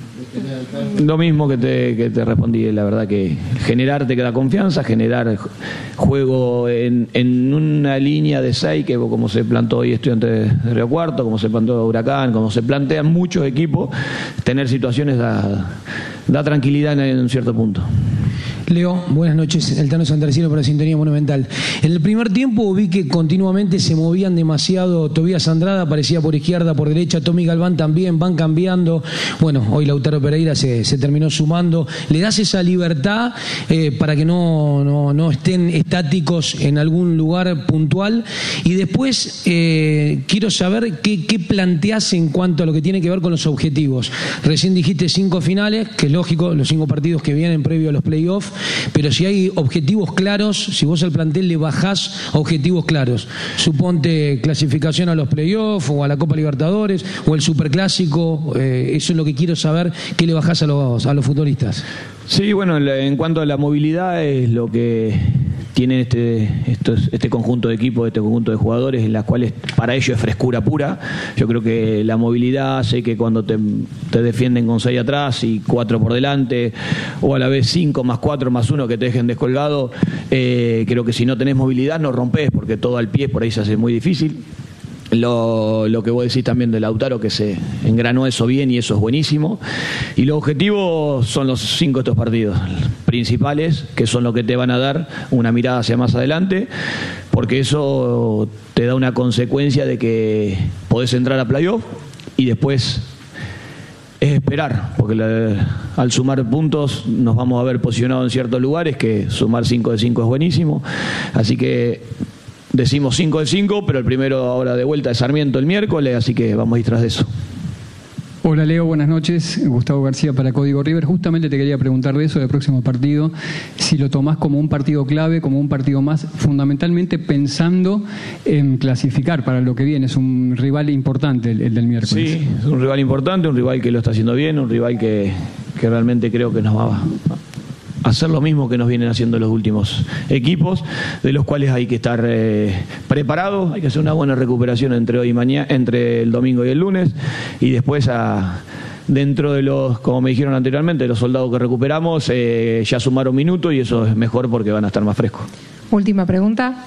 lo mismo que te, que te respondí, la verdad que generar te da confianza, generar juego en, en una línea de seis, que como se plantó hoy Estudiantes de Río Cuarto, como se plantó Huracán, como se plantean muchos equipos, tener situaciones da, da tranquilidad en un cierto punto. Leo, buenas noches, el Tano Santarciero para Sintonía Monumental. En el primer tiempo vi que continuamente se movían demasiado. Tobías Andrada aparecía por izquierda, por derecha, Tommy Galván también, van cambiando. Bueno, hoy Lautaro Pereira se, se terminó sumando. ¿Le das esa libertad eh, para que no, no, no estén estáticos en algún lugar puntual? Y después eh, quiero saber qué, qué planteás en cuanto a lo que tiene que ver con los objetivos. Recién dijiste cinco finales, que es lógico, los cinco partidos que vienen previo a los playoffs. Pero si hay objetivos claros, si vos al plantel le bajás objetivos claros, suponte clasificación a los playoffs o a la Copa Libertadores o el Superclásico, eh, eso es lo que quiero saber, ¿qué le bajás a los, a los futbolistas? Sí, bueno, en cuanto a la movilidad es lo que tiene este, estos, este conjunto de equipos, este conjunto de jugadores, en las cuales para ellos es frescura pura. Yo creo que la movilidad hace que cuando te, te defienden con seis atrás y cuatro por delante, o a la vez cinco más cuatro más uno que te dejen descolgado, eh, creo que si no tenés movilidad no rompés, porque todo al pie por ahí se hace muy difícil. Lo, lo que vos decís también de Lautaro, que se engranó eso bien y eso es buenísimo. Y los objetivos son los cinco de estos partidos principales, que son los que te van a dar una mirada hacia más adelante, porque eso te da una consecuencia de que podés entrar a playoff y después es esperar, porque la, al sumar puntos nos vamos a ver posicionados en ciertos lugares, que sumar cinco de cinco es buenísimo. Así que decimos cinco de cinco, pero el primero ahora de vuelta es Sarmiento el miércoles, así que vamos a ir tras de eso. Hola Leo, buenas noches. Gustavo García para Código River. Justamente te quería preguntar de eso, del próximo partido, si lo tomás como un partido clave, como un partido más, fundamentalmente pensando en clasificar para lo que viene. Es un rival importante el, el del miércoles. Sí, es un rival importante, un rival que lo está haciendo bien, un rival que, que realmente creo que nos va a hacer lo mismo que nos vienen haciendo los últimos equipos, de los cuales hay que estar eh, preparados, hay que hacer una buena recuperación entre hoy y mañana, entre el domingo y el lunes, y después a, dentro de los, como me dijeron anteriormente, los soldados que recuperamos, eh, ya sumaron minutos y eso es mejor porque van a estar más frescos. Última pregunta.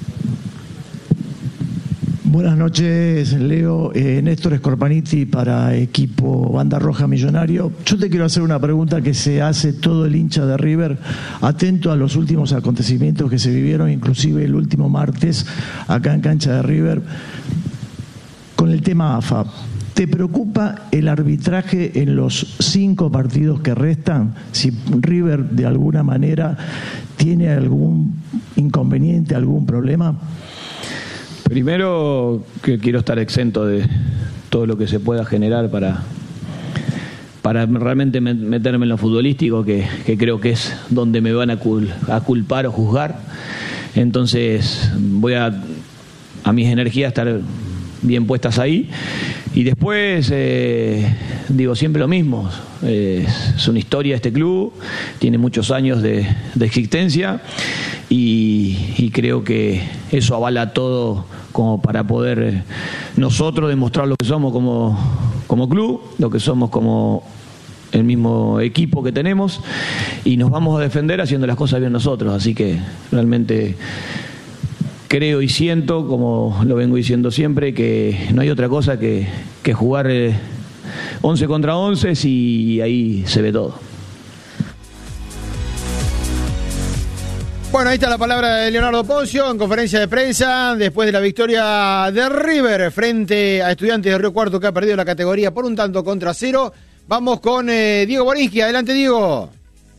Buenas noches, Leo. Eh, Néstor Scorpaniti para equipo Banda Roja Millonario. Yo te quiero hacer una pregunta que se hace todo el hincha de River, atento a los últimos acontecimientos que se vivieron, inclusive el último martes, acá en cancha de River, con el tema A F A. ¿Te preocupa el arbitraje en los cinco partidos que restan? Si River de alguna manera tiene algún inconveniente, algún problema. Primero, que quiero estar exento de todo lo que se pueda generar para, para realmente meterme en lo futbolístico, que, que creo que es donde me van a, cul, a culpar o juzgar. Entonces voy a, a mis energías estar bien puestas ahí. Y después, eh, digo siempre lo mismo, eh, es una historia este club, tiene muchos años de, de existencia y, y creo que eso avala todo como para poder eh, nosotros demostrar lo que somos como, como club, lo que somos como el mismo equipo que tenemos, y nos vamos a defender haciendo las cosas bien nosotros. Así que realmente creo y siento, como lo vengo diciendo siempre, que no hay otra cosa que, que jugar eh, once contra once y ahí se ve todo. Bueno, ahí está la palabra de Leonardo Poncio en conferencia de prensa después de la victoria de River frente a Estudiantes de Río Cuarto, que ha perdido la categoría por un tanto contra cero. Vamos con eh, Diego Borinsky. Adelante, Diego.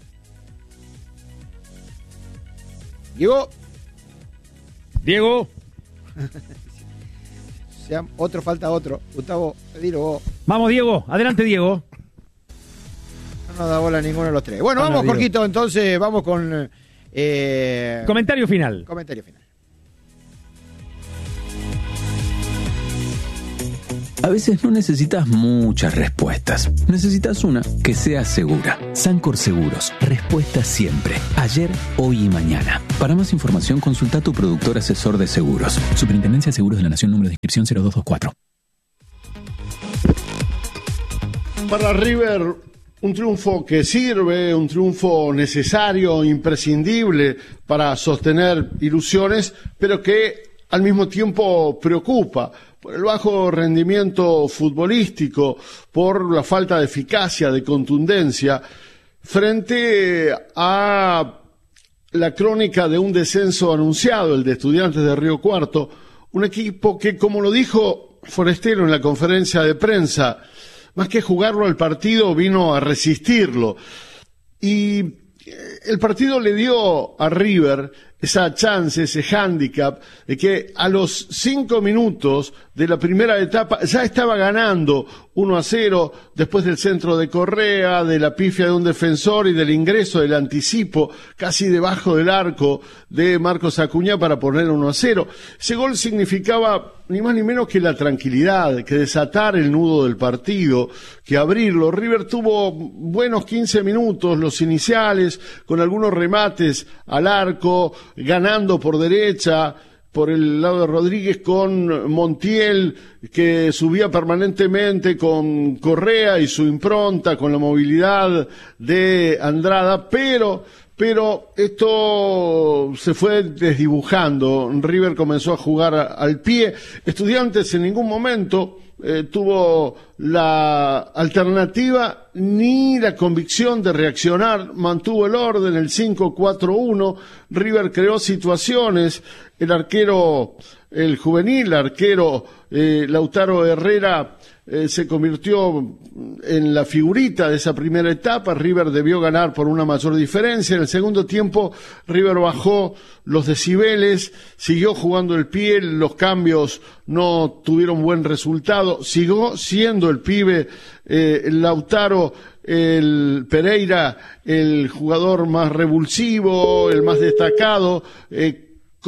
Diego. Diego. Sea, otro, falta otro. Gustavo, dilo vos. Vamos, Diego. Adelante, Diego. No nos da bola a ninguno de los tres. Bueno, vamos, no, Jorgito, entonces vamos con... Eh, comentario final. Comentario final. A veces no necesitas muchas respuestas. Necesitas una que sea segura. Sancor Seguros. Respuesta siempre. Ayer, hoy y mañana. Para más información, consulta a tu productor asesor de seguros. Superintendencia de Seguros de la Nación, número de inscripción cero dos dos cuatro. Para River, un triunfo que sirve, un triunfo necesario, imprescindible para sostener ilusiones, pero que al mismo tiempo preocupa por el bajo rendimiento futbolístico, por la falta de eficacia, de contundencia, frente a la crónica de un descenso anunciado, el de Estudiantes de Río Cuarto, un equipo que, como lo dijo Forestiero en la conferencia de prensa, más que jugarlo al partido, vino a resistirlo. Y el partido le dio a River esa chance, ese hándicap, de que a los cinco minutos de la primera etapa ya estaba ganando uno a cero, después del centro de Correa, de la pifia de un defensor y del ingreso, del anticipo, casi debajo del arco de Marcos Acuña para poner uno a cero. Ese gol significaba ni más ni menos que la tranquilidad, que desatar el nudo del partido, que abrirlo. River tuvo buenos quince minutos, los iniciales, con algunos remates al arco, ganando por derecha, por el lado de Rodríguez, con Montiel, que subía permanentemente, con Correa y su impronta, con la movilidad de Andrada, pero, pero esto se fue desdibujando. River comenzó a jugar al pie. Estudiantes en ningún momento eh, tuvo la alternativa ni la convicción de reaccionar, mantuvo el orden, el cinco cuatro uno, River creó situaciones, el arquero, el juvenil arquero eh, Lautaro Herrera eh, se convirtió en la figurita de esa primera etapa. River debió ganar por una mayor diferencia. En el segundo tiempo River bajó los decibeles, siguió jugando el pie, los cambios no tuvieron buen resultado, siguió siendo el pibe eh, Lautaro el Pereira el jugador más revulsivo, el más destacado. eh,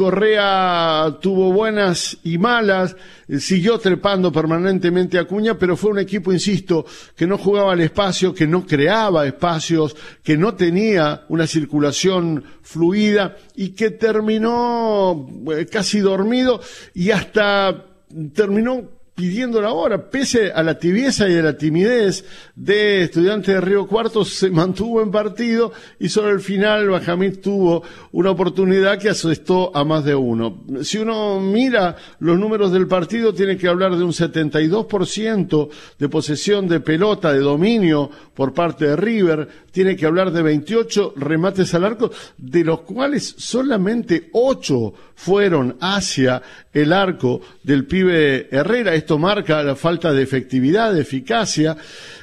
Correa tuvo buenas y malas, siguió trepando permanentemente a Acuña, pero fue un equipo, insisto, que no jugaba al espacio, que no creaba espacios, que no tenía una circulación fluida y que terminó casi dormido y hasta terminó pidiendo la hora, pese a la tibieza y a la timidez de Estudiantes de Río Cuarto, se mantuvo en partido y sobre el final Benjamín tuvo una oportunidad que asustó a más de uno. Si uno mira los números del partido, tiene que hablar de un setenta y dos por ciento de posesión de pelota, de dominio por parte de River, tiene que hablar de veintiocho remates al arco, de los cuales solamente ocho fueron hacia el arco del pibe Herrera. Esto marca la falta de efectividad, de eficacia.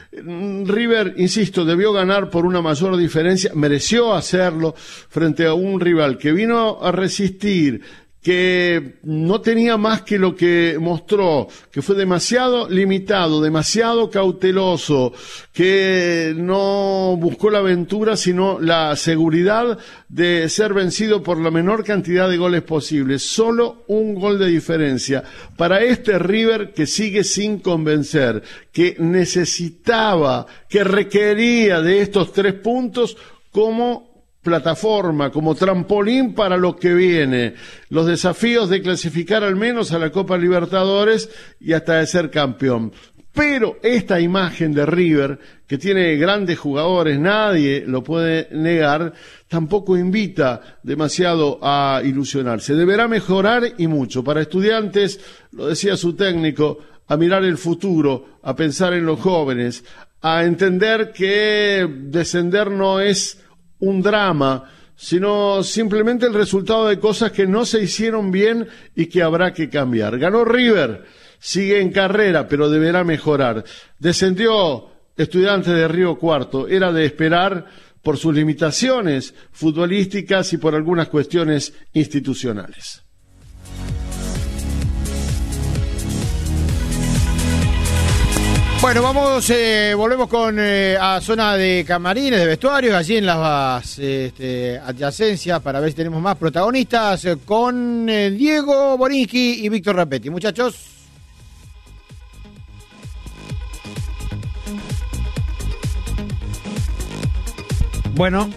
River, insisto, debió ganar por una mayor diferencia, mereció hacerlo frente a un rival que vino a resistir, que no tenía más que lo que mostró, que fue demasiado limitado, demasiado cauteloso, que no buscó la aventura sino la seguridad de ser vencido por la menor cantidad de goles posibles. Solo un gol de diferencia para este River que sigue sin convencer, que necesitaba, que requería de estos tres puntos como plataforma, como trampolín para lo que viene, los desafíos de clasificar al menos a la Copa Libertadores y hasta de ser campeón. Pero esta imagen de River, que tiene grandes jugadores, nadie lo puede negar, tampoco invita demasiado a ilusionarse. Deberá mejorar y mucho. Para Estudiantes, lo decía su técnico, a mirar el futuro, a pensar en los jóvenes, a entender que descender no es un drama, sino simplemente el resultado de cosas que no se hicieron bien y que habrá que cambiar. Ganó River, sigue en carrera, pero deberá mejorar. Descendió Estudiantes de Río Cuarto, era de esperar por sus limitaciones futbolísticas y por algunas cuestiones institucionales. Bueno, vamos, eh, volvemos con eh, a zona de camarines, de vestuarios, allí en las este, adyacencias, para ver si tenemos más protagonistas, eh, con eh, Diego Borinsky y Víctor Rapetti. Muchachos. Bueno,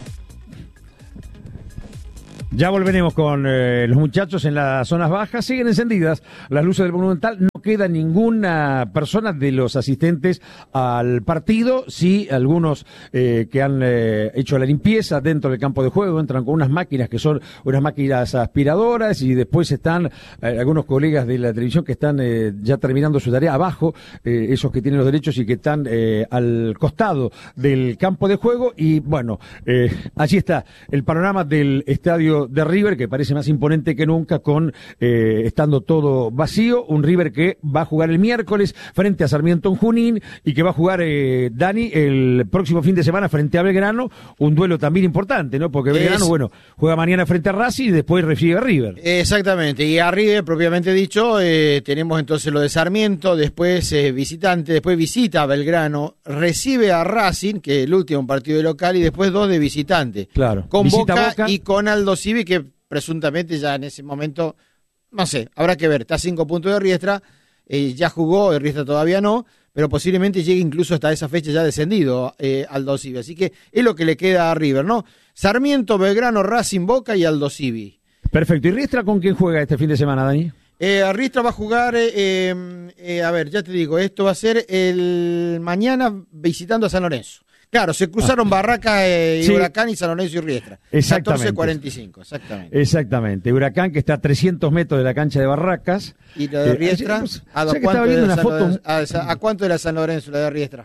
ya volveremos con eh, los muchachos en las zonas bajas. Siguen encendidas las luces del Monumental. No queda ninguna persona de los asistentes al partido. Sí, algunos eh, que han eh, hecho la limpieza dentro del campo de juego entran con unas máquinas que son unas máquinas aspiradoras, y después están eh, algunos colegas de la televisión que están eh, ya terminando su tarea abajo, eh, esos que tienen los derechos y que están eh, al costado del campo de juego. Y bueno, eh, allí está el panorama del estadio de River, que parece más imponente que nunca, con eh, estando todo vacío. Un River que va a jugar el miércoles frente a Sarmiento en Junín, y que va a jugar eh, Dani el próximo fin de semana frente a Belgrano, un duelo también importante, ¿no? Porque Belgrano, es... bueno, juega mañana frente a Racing y después recibe a River. Exactamente, y a River, propiamente dicho, eh, tenemos entonces lo de Sarmiento, después eh, visitante, después visita a Belgrano, recibe a Racing, que es el último partido de local, y después dos de visitante. Claro. Con Visita Boca, Boca y con Aldo Civi, que presuntamente ya en ese momento, no sé, habrá que ver, está a cinco puntos de Riestra, eh, ya jugó, Riestra todavía no, pero posiblemente llegue incluso hasta esa fecha ya descendido eh, Aldo Civi, así que es lo que le queda a River, ¿no? Sarmiento, Belgrano, Racing, Boca y Aldo Civi. Perfecto, ¿y Riestra con quién juega este fin de semana, Dani? Eh, Riestra va a jugar, eh, eh, eh, a ver, ya te digo, esto va a ser el mañana visitando a San Lorenzo. Claro, se cruzaron ah. Barraca eh, y sí. Huracán y San Lorenzo y Riestra. Exactamente. catorce cuarenta y cinco, exactamente. Exactamente. Huracán, que está a trescientos metros de la cancha de Barracas. ¿Y la de Riestra? Eh, ¿A, ¿A, cuánto de una foto... Lorenzo, a, ¿A cuánto era San Lorenzo, la de Riestra?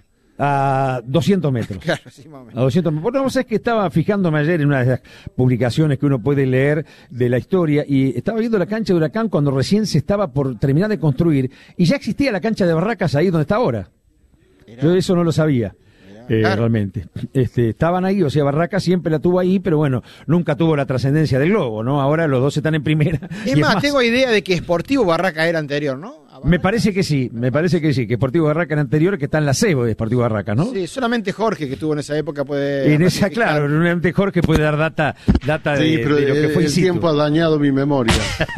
A doscientos metros. Claro, sí, más o menos. A doscientos metros. Bueno, vos es que estaba fijándome ayer en una de las publicaciones que uno puede leer de la historia, y estaba viendo la cancha de Huracán cuando recién se estaba por terminar de construir, y ya existía la cancha de Barracas ahí donde está ahora. Era... Yo eso no lo sabía. Eh, claro. Realmente este, estaban ahí, o sea, Barraca siempre la tuvo ahí, pero bueno, nunca tuvo la trascendencia del globo, ¿no? Ahora los dos están en primera. Es, más, es más, tengo idea de que Sportivo Barraca era anterior, ¿no? Me parece que sí, me parece que sí, que Sportivo Barraca era anterior, que está en la C E B de Sportivo Barraca, ¿no? Sí, solamente Jorge, que estuvo en esa época, puede... En esa, claro, solamente Jorge puede dar data, data sí, de, pero de lo que fue el tiempo ha dañado mi memoria.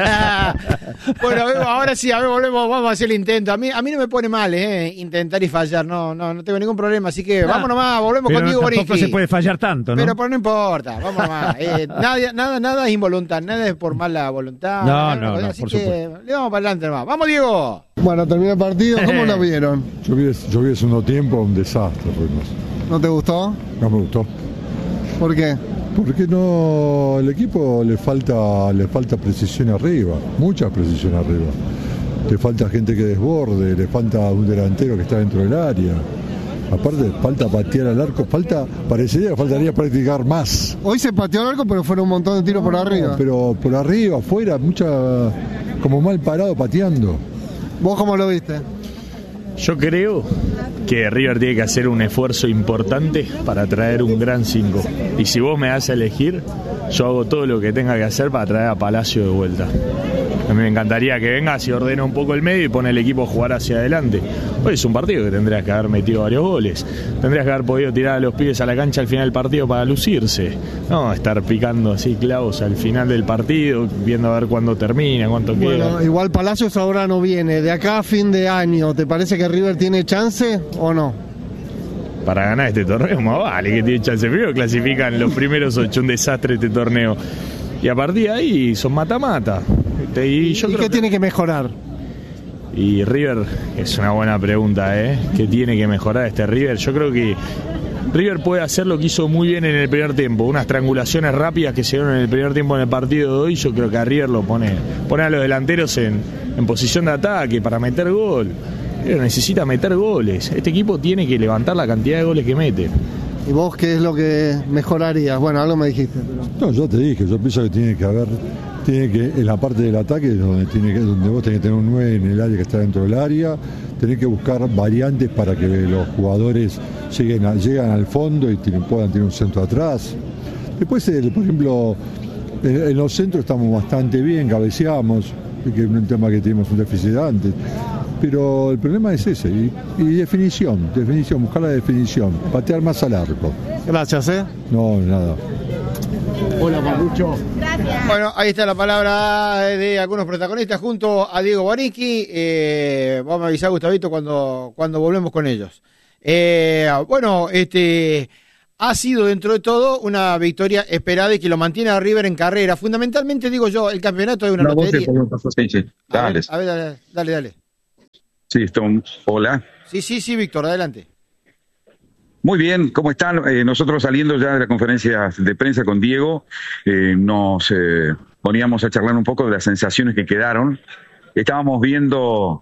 Bueno, ahora sí, a ver, volvemos, vamos a hacer el intento. A mí, a mí no me pone mal, ¿eh? Intentar y fallar, no, no, no tengo ningún problema, así que no, vamos nomás, volvemos pero contigo, no, tampoco Borinsky. Se puede fallar tanto, ¿no? Pero, pero no importa, vamos nomás. Eh, nada, nada, nada es involuntario, nada es por mala voluntad. No, no, no, no, así por que supuesto. le vamos para adelante nomás. ¡Vamos, Diego! Bueno, terminó el partido, ¿cómo lo vieron? Yo vi, yo vi el segundo tiempo, un desastre. Fuimos. ¿No te gustó? No me gustó. ¿Por qué? Porque no, el equipo le falta, le falta precisión arriba, mucha precisión arriba. Le falta gente que desborde, le falta un delantero que está dentro del área. Aparte, falta patear al arco, falta, parecería que faltaría practicar más. Hoy se pateó al arco, pero fueron un montón de tiros no, por arriba. Pero por arriba, afuera, mucha, como mal parado pateando. ¿Vos cómo lo viste? Yo creo que River tiene que hacer un esfuerzo importante para traer un gran cinco. Y si vos me das a elegir, yo hago todo lo que tenga que hacer para traer a Palacio de vuelta. A mí me encantaría que vengas y ordena un poco el medio y pone el equipo a jugar hacia adelante. Hoy es un partido que tendrías que haber metido varios goles. Tendrías que haber podido tirar a los pibes a la cancha al final del partido para lucirse. No estar picando así clavos al final del partido, viendo a ver cuándo termina, cuánto bueno, queda. Igual Palacios ahora no viene. De acá a fin de año, ¿te parece que River tiene chance o no? Para ganar este torneo, más vale que tiene chance. Primero clasifican los primeros ocho, un desastre este torneo. Y a partir de ahí son mata-mata. Y, yo ¿Y creo qué que... tiene que mejorar? Y River, es una buena pregunta, ¿eh? ¿Qué tiene que mejorar este River? Yo creo que River puede hacer lo que hizo muy bien en el primer tiempo. Unas triangulaciones rápidas que se dieron en el primer tiempo en el partido de hoy. Yo creo que a River lo pone, pone a los delanteros en, en posición de ataque para meter gol. River necesita meter goles. Este equipo tiene que levantar la cantidad de goles que mete. ¿Y vos qué es lo que mejorarías? Bueno, algo me dijiste. Pero... No, yo te dije, yo pienso que tiene que haber, tiene que, en la parte del ataque es donde, tiene que, donde vos tenés que tener un nueve en el área que está dentro del área, tenés que buscar variantes para que los jugadores lleguen, a, lleguen al fondo y tienen, puedan tener un centro atrás. Después, el, por ejemplo, en, en los centros estamos bastante bien, cabeceamos, que es un tema que tenemos un déficit antes. Pero el problema es ese, y, y definición, definición, buscar la definición, patear más al arco. Gracias, ¿eh? No, nada. Hola, Papucho. Gracias. Bueno, ahí está la palabra de algunos protagonistas junto a Diego Borinqui. Eh, vamos a avisar a Gustavito cuando, cuando volvemos con ellos. Eh, bueno, este... ha sido dentro de todo una victoria esperada y que lo mantiene a River en carrera. Fundamentalmente, digo yo, el campeonato es una no, lotería. Sí, sí. Dale. A ver, a ver, dale, dale, dale. Sí, Stone. Hola. Sí, sí, sí, Víctor, adelante. Muy bien, ¿cómo están? Eh, nosotros saliendo ya de la conferencia de prensa con Diego, eh, nos eh, poníamos a charlar un poco de las sensaciones que quedaron. Estábamos viendo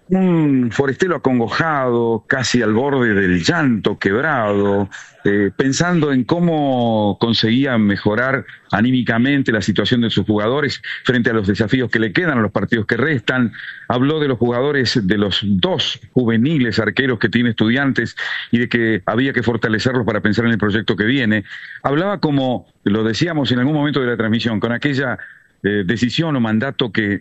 un Forestelo acongojado, casi al borde del llanto, quebrado, eh, pensando en cómo conseguía mejorar anímicamente la situación de sus jugadores frente a los desafíos que le quedan, a los partidos que restan. Habló de los jugadores, de los dos juveniles arqueros que tiene Estudiantes y de que había que fortalecerlos para pensar en el proyecto que viene. Hablaba, como lo decíamos en algún momento de la transmisión, con aquella Eh, decisión o mandato que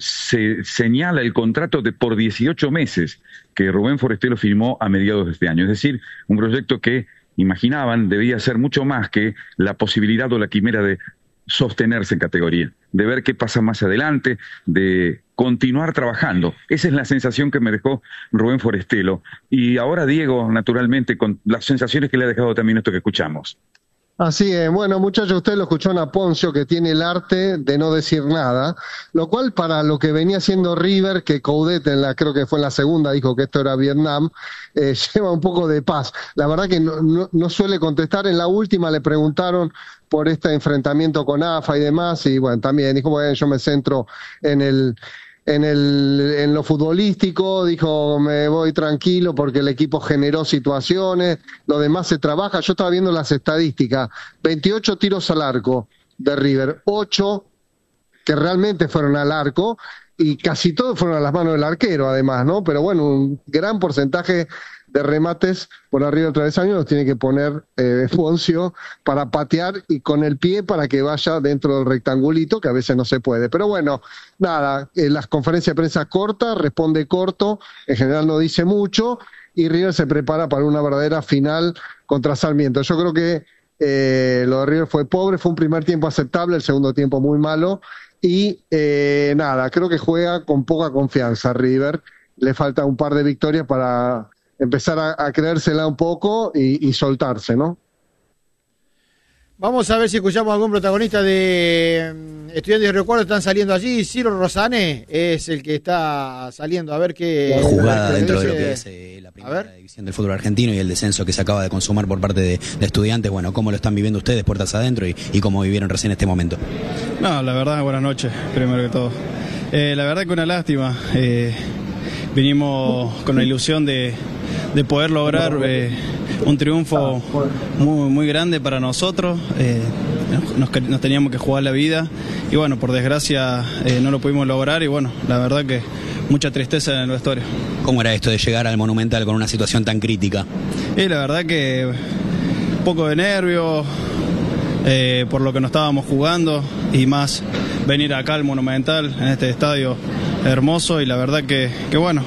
se señala el contrato de por dieciocho meses que Rubén Forestelo firmó a mediados de este año. Es decir, un proyecto que imaginaban debía ser mucho más que la posibilidad o la quimera de sostenerse en categoría, de ver qué pasa más adelante, de continuar trabajando. Esa es la sensación que me dejó Rubén Forestelo. Y ahora Diego, naturalmente, con las sensaciones que le ha dejado también esto que escuchamos. Así es, bueno muchachos, usted lo escuchó a Poncio, que tiene el arte de no decir nada, lo cual para lo que venía haciendo River, que Coudet en la, creo que fue en la segunda, dijo que esto era Vietnam, eh, lleva un poco de paz. La verdad que no, no, no suele contestar. En la última le preguntaron por este enfrentamiento con A F A y demás, y bueno, también dijo, bueno, yo me centro en el... En, el, en lo futbolístico, dijo, me voy tranquilo porque el equipo generó situaciones, lo demás se trabaja. Yo estaba viendo las estadísticas, veintiocho tiros al arco de River, ocho que realmente fueron al arco y casi todos fueron a las manos del arquero además, ¿no? Pero bueno, un gran porcentaje de remates por arriba del travesaño los tiene que poner eh, Poncio para patear y con el pie para que vaya dentro del rectangulito, que a veces no se puede. Pero bueno, nada, eh, las conferencias de prensa cortas, responde corto, en general no dice mucho, y River se prepara para una verdadera final contra Sarmiento. Yo creo que eh, lo de River fue pobre, fue un primer tiempo aceptable, el segundo tiempo muy malo, y eh, nada, creo que juega con poca confianza River, le falta un par de victorias para empezar a, a creérsela un poco y, y soltarse, ¿no? Vamos a ver si escuchamos a algún protagonista de um, Estudiantes de Río Cuarto. Están saliendo allí. Ciro Rosane es el que está saliendo. A ver qué jugada dentro de lo que es eh, la primera división del fútbol argentino y el descenso que se acaba de consumar por parte de, de Estudiantes. Bueno, ¿cómo lo están viviendo ustedes puertas adentro y, y cómo vivieron recién este momento? No, la verdad, buenas noches, primero que todo. Eh, la verdad que una lástima. Eh, vinimos con la ilusión de, de poder lograr eh, un triunfo muy, muy grande para nosotros. Eh, nos, nos teníamos que jugar la vida y bueno, por desgracia eh, no lo pudimos lograr y bueno, la verdad que mucha tristeza en el vestuario. ¿Cómo era esto de llegar al Monumental con una situación tan crítica? Y la verdad que un poco de nervio eh, por lo que nos estábamos jugando y más venir acá al Monumental, en este estadio hermoso, y la verdad que, que bueno,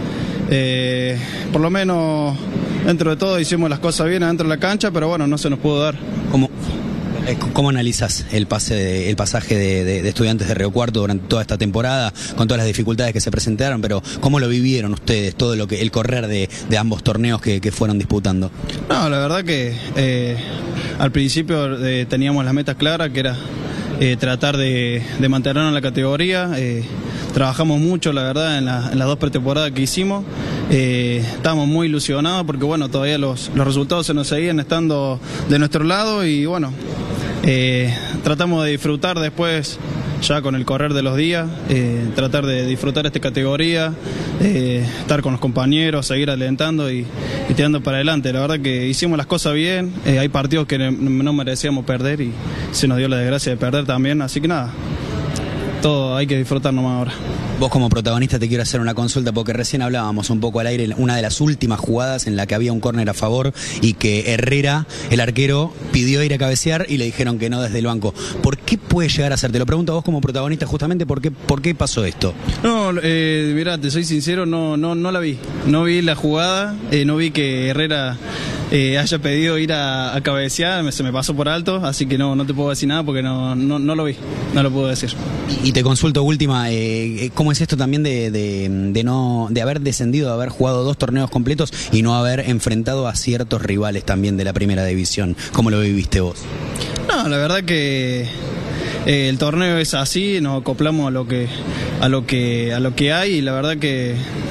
eh, por lo menos dentro de todo hicimos las cosas bien adentro de la cancha, pero bueno, no se nos pudo dar. ¿Cómo, cómo analizas el pase de, el pasaje de, de, de Estudiantes de Río Cuarto durante toda esta temporada, con todas las dificultades que se presentaron, pero cómo lo vivieron ustedes, todo lo que el correr de, de ambos torneos que, que fueron disputando? No, la verdad que eh, al principio eh, teníamos las metas claras, que era eh, tratar de, de mantenernos en la categoría. eh, Trabajamos mucho, la verdad, en, la, en las dos pretemporadas que hicimos. Eh, estábamos muy ilusionados porque, bueno, todavía los, los resultados se nos seguían estando de nuestro lado y, bueno, eh, tratamos de disfrutar después, ya con el correr de los días, eh, tratar de disfrutar esta categoría, eh, estar con los compañeros, seguir alentando y, y tirando para adelante. La verdad que hicimos las cosas bien, eh, hay partidos que no merecíamos perder y se nos dio la desgracia de perder también, así que nada, todo hay que disfrutar nomás ahora. Vos como protagonista te quiero hacer una consulta porque recién hablábamos un poco al aire, una de las últimas jugadas en la que había un córner a favor y que Herrera, el arquero, pidió ir a cabecear y le dijeron que no desde el banco. ¿Por qué puede llegar a ser? Te lo pregunto a vos como protagonista justamente, ¿por qué, por qué pasó esto? No, eh, mirá, te soy sincero, no, no, no la vi. No vi la jugada, eh, no vi que Herrera eh, haya pedido ir a, a cabecear, se me pasó por alto, así que no, no te puedo decir nada porque no, no, no lo vi, no lo puedo decir. Y, y te consulto última, eh, ¿cómo es esto también de, de, de no de haber descendido, de haber jugado dos torneos completos y no haber enfrentado a ciertos rivales también de la primera división? ¿Cómo lo viviste vos? No, la verdad que eh, el torneo es así, nos acoplamos a lo que a lo que a lo que hay y la verdad que